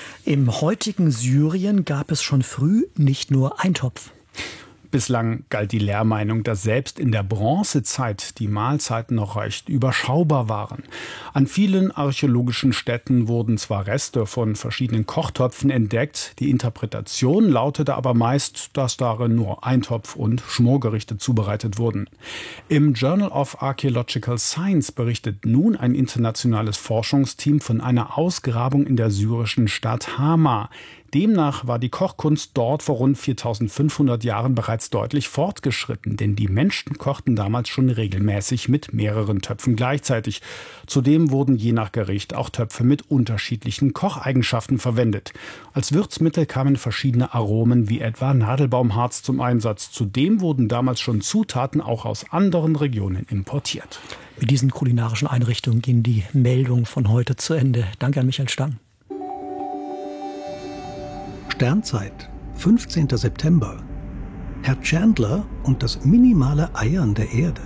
Im heutigen Syrien gab es schon früh nicht nur Eintopf. Bislang galt die Lehrmeinung, dass selbst in der Bronzezeit die Mahlzeiten noch recht überschaubar waren. An vielen archäologischen Stätten wurden zwar Reste von verschiedenen Kochtöpfen entdeckt, die Interpretation lautete aber meist, dass darin nur Eintopf und Schmorgerichte zubereitet wurden. Im Journal of Archaeological Science berichtet nun ein internationales Forschungsteam von einer Ausgrabung in der syrischen Stadt Hama. Demnach war die Kochkunst dort vor rund viertausendfünfhundert Jahren bereits deutlich fortgeschritten, denn die Menschen kochten damals schon regelmäßig mit mehreren Töpfen gleichzeitig. Zudem wurden je nach Gericht auch Töpfe mit unterschiedlichen Kocheigenschaften verwendet. Als Würzmittel kamen verschiedene Aromen wie etwa Nadelbaumharz zum Einsatz. Zudem wurden damals schon Zutaten auch aus anderen Regionen importiert. Mit diesen kulinarischen Einrichtungen ging die Meldung von heute zu Ende. Danke an Michael Stang. Sternzeit, fünfzehnter September. Herr Chandler und das minimale Eiern der Erde.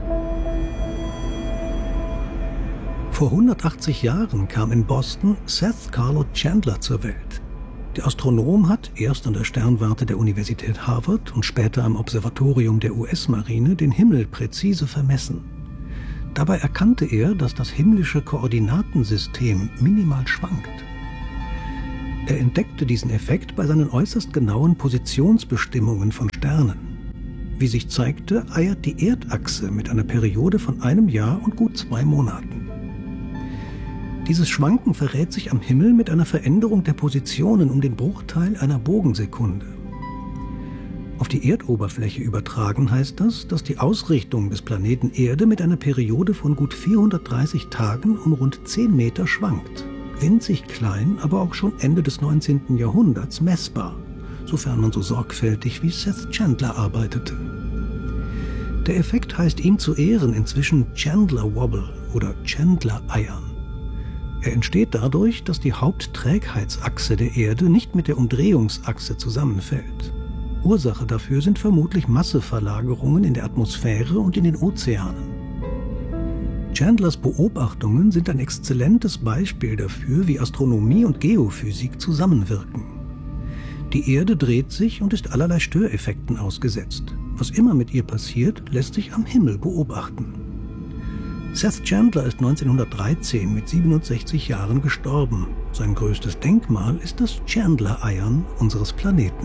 Vor hundertachtzig Jahren kam in Boston Seth Carlo Chandler zur Welt. Der Astronom hat erst an der Sternwarte der Universität Harvard und später am Observatorium der U S-Marine den Himmel präzise vermessen. Dabei erkannte er, dass das himmlische Koordinatensystem minimal schwankt. Er entdeckte diesen Effekt bei seinen äußerst genauen Positionsbestimmungen von Sternen. Wie sich zeigte, eiert die Erdachse mit einer Periode von einem Jahr und gut zwei Monaten. Dieses Schwanken verrät sich am Himmel mit einer Veränderung der Positionen um den Bruchteil einer Bogensekunde. Auf die Erdoberfläche übertragen heißt das, dass die Ausrichtung des Planeten Erde mit einer Periode von gut vierhundertdreißig Tagen um rund zehn Meter schwankt. Winzig klein, aber auch schon Ende des neunzehnten Jahrhunderts messbar, sofern man so sorgfältig wie Seth Chandler arbeitete. Der Effekt heißt ihm zu Ehren inzwischen Chandler Wobble oder Chandler Eiern. Er entsteht dadurch, dass die Hauptträgheitsachse der Erde nicht mit der Umdrehungsachse zusammenfällt. Ursache dafür sind vermutlich Masseverlagerungen in der Atmosphäre und in den Ozeanen. Chandlers Beobachtungen sind ein exzellentes Beispiel dafür, wie Astronomie und Geophysik zusammenwirken. Die Erde dreht sich und ist allerlei Störeffekten ausgesetzt. Was immer mit ihr passiert, lässt sich am Himmel beobachten. Seth Chandler ist neunzehnhundertdreizehn mit siebenundsechzig Jahren gestorben. Sein größtes Denkmal ist das Chandler-Eiern unseres Planeten.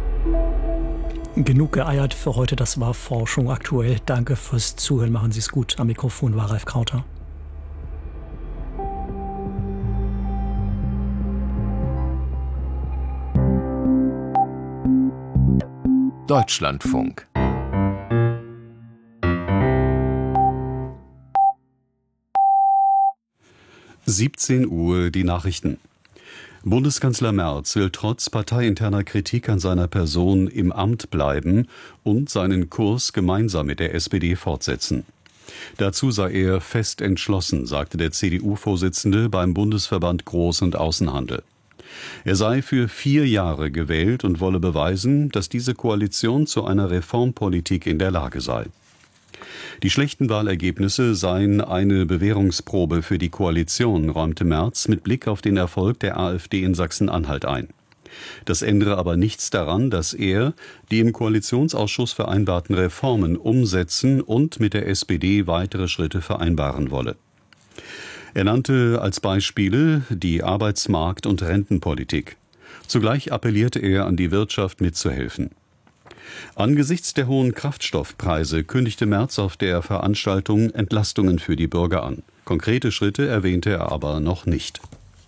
Genug geeiert für heute, das war Forschung aktuell. Danke fürs Zuhören, machen Sie es gut. Am Mikrofon war Ralf Krauter. Deutschlandfunk. siebzehn Uhr die Nachrichten. Bundeskanzler Merz will trotz parteiinterner Kritik an seiner Person im Amt bleiben und seinen Kurs gemeinsam mit der S P D fortsetzen. Dazu sei er fest entschlossen, sagte der C D U-Vorsitzende beim Bundesverband Groß- und Außenhandel. Er sei für vier Jahre gewählt und wolle beweisen, dass diese Koalition zu einer Reformpolitik in der Lage sei. Die schlechten Wahlergebnisse seien eine Bewährungsprobe für die Koalition, räumte Merz mit Blick auf den Erfolg der AfD in Sachsen-Anhalt ein. Das ändere aber nichts daran, dass er die im Koalitionsausschuss vereinbarten Reformen umsetzen und mit der S P D weitere Schritte vereinbaren wolle. Er nannte als Beispiele die Arbeitsmarkt- und Rentenpolitik. Zugleich appellierte er an die Wirtschaft mitzuhelfen. Angesichts der hohen Kraftstoffpreise kündigte Merz auf der Veranstaltung Entlastungen für die Bürger an. Konkrete Schritte erwähnte er aber noch nicht.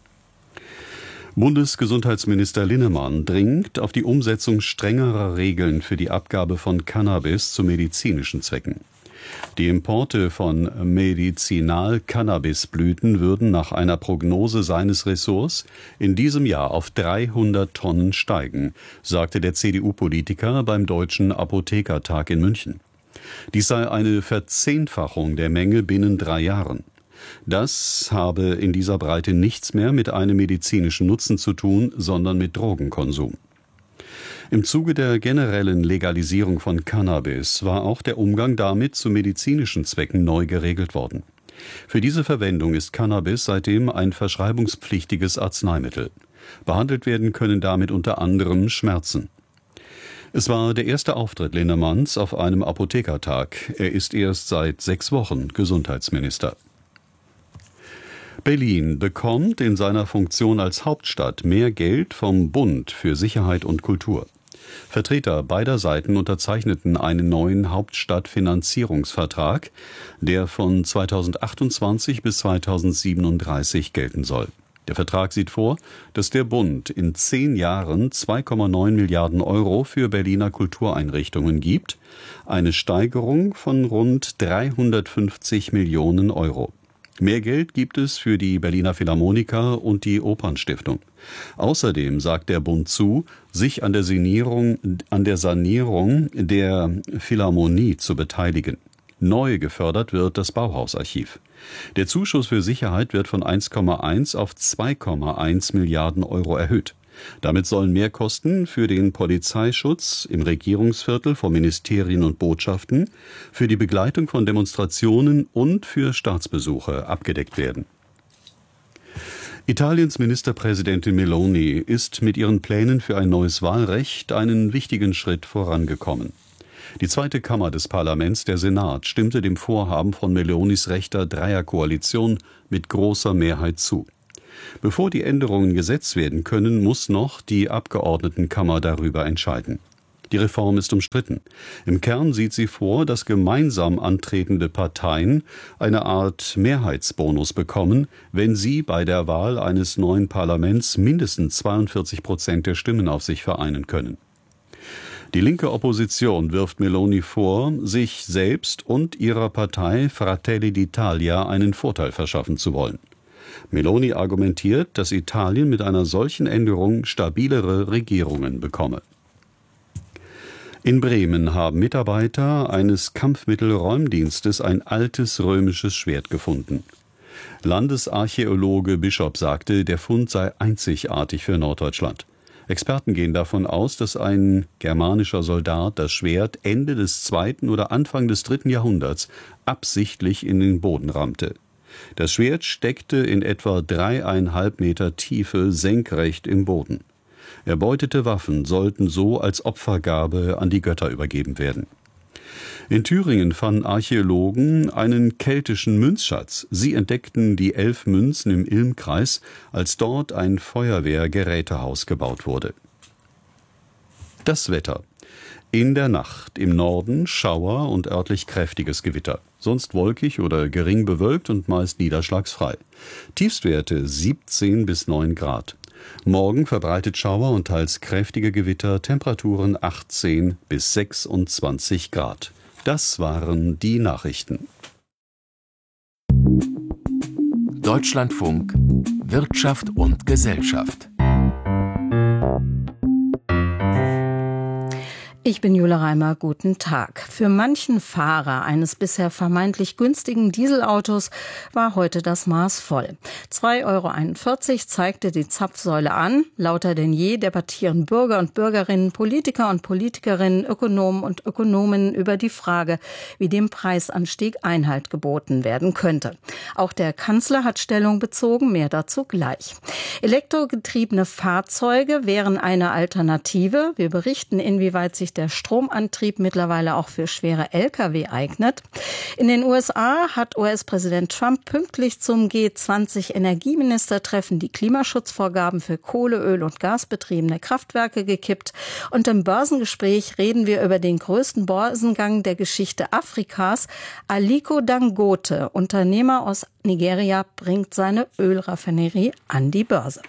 Bundesgesundheitsminister Linnemann dringt auf die Umsetzung strengerer Regeln für die Abgabe von Cannabis zu medizinischen Zwecken. Die Importe von Medizinal-Cannabisblüten würden nach einer Prognose seines Ressorts in diesem Jahr auf dreihundert Tonnen steigen, sagte der C D U-Politiker beim Deutschen Apothekertag in München. Dies sei eine Verzehnfachung der Menge binnen drei Jahren. Das habe in dieser Breite nichts mehr mit einem medizinischen Nutzen zu tun, sondern mit Drogenkonsum. Im Zuge der generellen Legalisierung von Cannabis war auch der Umgang damit zu medizinischen Zwecken neu geregelt worden. Für diese Verwendung ist Cannabis seitdem ein verschreibungspflichtiges Arzneimittel. Behandelt werden können damit unter anderem Schmerzen. Es war der erste Auftritt Linnemanns auf einem Apothekertag. Er ist erst seit sechs Wochen Gesundheitsminister. Berlin bekommt in seiner Funktion als Hauptstadt mehr Geld vom Bund für Sicherheit und Kultur. Vertreter beider Seiten unterzeichneten einen neuen Hauptstadtfinanzierungsvertrag, der von zweitausendachtundzwanzig bis zweitausendsiebenunddreißig gelten soll. Der Vertrag sieht vor, dass der Bund in zehn Jahren zwei Komma neun Milliarden Euro für Berliner Kultureinrichtungen gibt, eine Steigerung von rund dreihundertfünfzig Millionen Euro. Mehr Geld gibt es für die Berliner Philharmoniker und die Opernstiftung. Außerdem sagt der Bund zu, sich an der Sanierung, an der Sanierung der Philharmonie zu beteiligen. Neu gefördert wird das Bauhausarchiv. Der Zuschuss für Sicherheit wird von eins Komma eins auf zwei Komma eins Milliarden Euro erhöht. Damit sollen Mehrkosten für den Polizeischutz im Regierungsviertel vor Ministerien und Botschaften, für die Begleitung von Demonstrationen und für Staatsbesuche abgedeckt werden. Italiens Ministerpräsidentin Meloni ist mit ihren Plänen für ein neues Wahlrecht einen wichtigen Schritt vorangekommen. Die zweite Kammer des Parlaments, der Senat, stimmte dem Vorhaben von Melonis rechter Dreierkoalition mit großer Mehrheit zu. Bevor die Änderungen Gesetz werden können, muss noch die Abgeordnetenkammer darüber entscheiden. Die Reform ist umstritten. Im Kern sieht sie vor, dass gemeinsam antretende Parteien eine Art Mehrheitsbonus bekommen, wenn sie bei der Wahl eines neuen Parlaments mindestens zweiundvierzig Prozent der Stimmen auf sich vereinen können. Die linke Opposition wirft Meloni vor, sich selbst und ihrer Partei Fratelli d'Italia einen Vorteil verschaffen zu wollen. Meloni argumentiert, dass Italien mit einer solchen Änderung stabilere Regierungen bekomme. In Bremen haben Mitarbeiter eines Kampfmittelräumdienstes ein altes römisches Schwert gefunden. Landesarchäologe Bischof sagte, der Fund sei einzigartig für Norddeutschland. Experten gehen davon aus, dass ein germanischer Soldat das Schwert Ende des zweiten oder Anfang des dritten Jahrhunderts absichtlich in den Boden rammte. Das Schwert steckte in etwa dreieinhalb Meter Tiefe senkrecht im Boden. Erbeutete Waffen sollten so als Opfergabe an die Götter übergeben werden. In Thüringen fanden Archäologen einen keltischen Münzschatz. Sie entdeckten die elf Münzen im Ilmkreis, als dort ein Feuerwehrgerätehaus gebaut wurde. Das Wetter. In der Nacht im Norden Schauer und örtlich kräftiges Gewitter. Sonst wolkig oder gering bewölkt und meist niederschlagsfrei. Tiefstwerte siebzehn bis neun Grad. Morgen verbreitet Schauer und teils kräftige Gewitter, Temperaturen achtzehn bis sechsundzwanzig Grad. Das waren die Nachrichten. Deutschlandfunk Wirtschaft und Gesellschaft. Ich bin Jule Reimer, guten Tag. Für manchen Fahrer eines bisher vermeintlich günstigen Dieselautos war heute das Maß voll. zwei Euro einundvierzig zeigte die Zapfsäule an. Lauter denn je debattieren Bürger und Bürgerinnen, Politiker und Politikerinnen, Ökonomen und Ökonomen über die Frage, wie dem Preisanstieg Einhalt geboten werden könnte. Auch der Kanzler hat Stellung bezogen, mehr dazu gleich. Elektrogetriebene Fahrzeuge wären eine Alternative. Wir berichten, inwieweit sich der Stromantrieb mittlerweile auch für schwere L K W eignet. In den U S A hat U S-Präsident Trump pünktlich zum G zwanzig Energieministertreffen die Klimaschutzvorgaben für Kohle-, Öl- und Gasbetriebene Kraftwerke gekippt. Und im Börsengespräch reden wir über den größten Börsengang der Geschichte Afrikas. Aliko Dangote, Unternehmer aus Nigeria, bringt seine Ölraffinerie an die Börse.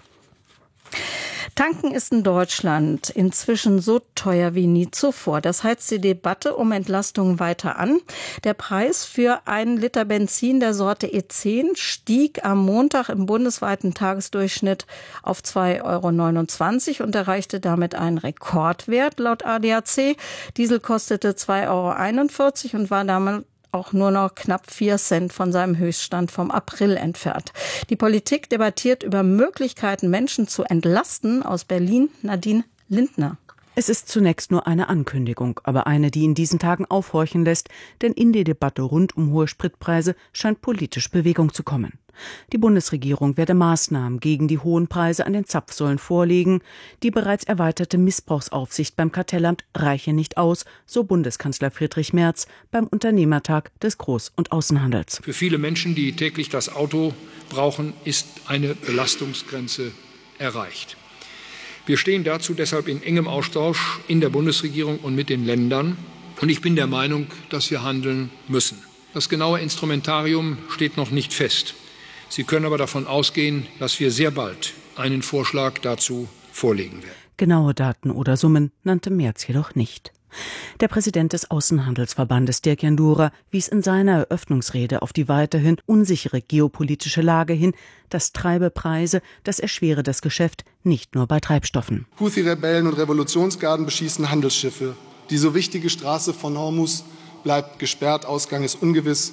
Tanken ist in Deutschland inzwischen so teuer wie nie zuvor. Das heizt die Debatte um Entlastung weiter an. Der Preis für einen Liter Benzin der Sorte E zehn stieg am Montag im bundesweiten Tagesdurchschnitt auf zwei Euro neunundzwanzig und erreichte damit einen Rekordwert laut A D A C. Diesel kostete zwei Euro einundvierzig und war damit auch nur noch knapp vier Cent von seinem Höchststand vom April entfernt. Die Politik debattiert über Möglichkeiten, Menschen zu entlasten. Aus Berlin Nadine Lindner. Es ist zunächst nur eine Ankündigung, aber eine, die in diesen Tagen aufhorchen lässt, denn in die Debatte rund um hohe Spritpreise scheint politisch Bewegung zu kommen. Die Bundesregierung werde Maßnahmen gegen die hohen Preise an den Zapfsäulen vorlegen. Die bereits erweiterte Missbrauchsaufsicht beim Kartellamt reiche nicht aus, so Bundeskanzler Friedrich Merz beim Unternehmertag des Groß- und Außenhandels. Für viele Menschen, die täglich das Auto brauchen, ist eine Belastungsgrenze erreicht. Wir stehen dazu deshalb in engem Austausch in der Bundesregierung und mit den Ländern. Und ich bin der Meinung, dass wir handeln müssen. Das genaue Instrumentarium steht noch nicht fest. Sie können aber davon ausgehen, dass wir sehr bald einen Vorschlag dazu vorlegen werden. Genaue Daten oder Summen nannte Merz jedoch nicht. Der Präsident des Außenhandelsverbandes Dirk Jandura wies in seiner Eröffnungsrede auf die weiterhin unsichere geopolitische Lage hin. Das treibe Preise, das erschwere das Geschäft, nicht nur bei Treibstoffen. Houthi-Rebellen und Revolutionsgarden beschießen Handelsschiffe. Die so wichtige Straße von Hormuz bleibt gesperrt, Ausgang ist ungewiss.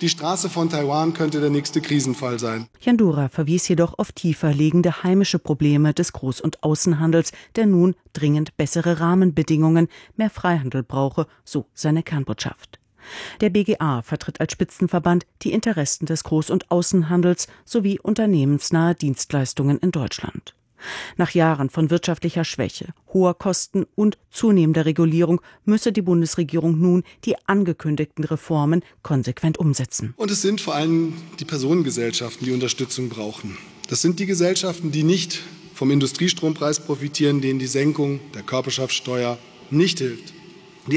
Die Straße von Taiwan könnte der nächste Krisenfall sein. Jandura verwies jedoch auf tiefer liegende heimische Probleme des Groß- und Außenhandels, der nun dringend bessere Rahmenbedingungen, mehr Freihandel brauche, so seine Kernbotschaft. Der B G A vertritt als Spitzenverband die Interessen des Groß- und Außenhandels sowie unternehmensnahe Dienstleistungen in Deutschland. Nach Jahren von wirtschaftlicher Schwäche, hoher Kosten und zunehmender Regulierung müsse die Bundesregierung nun die angekündigten Reformen konsequent umsetzen. Und es sind vor allem die Personengesellschaften, die Unterstützung brauchen. Das sind die Gesellschaften, die nicht vom Industriestrompreis profitieren, denen die Senkung der Körperschaftsteuer nicht hilft.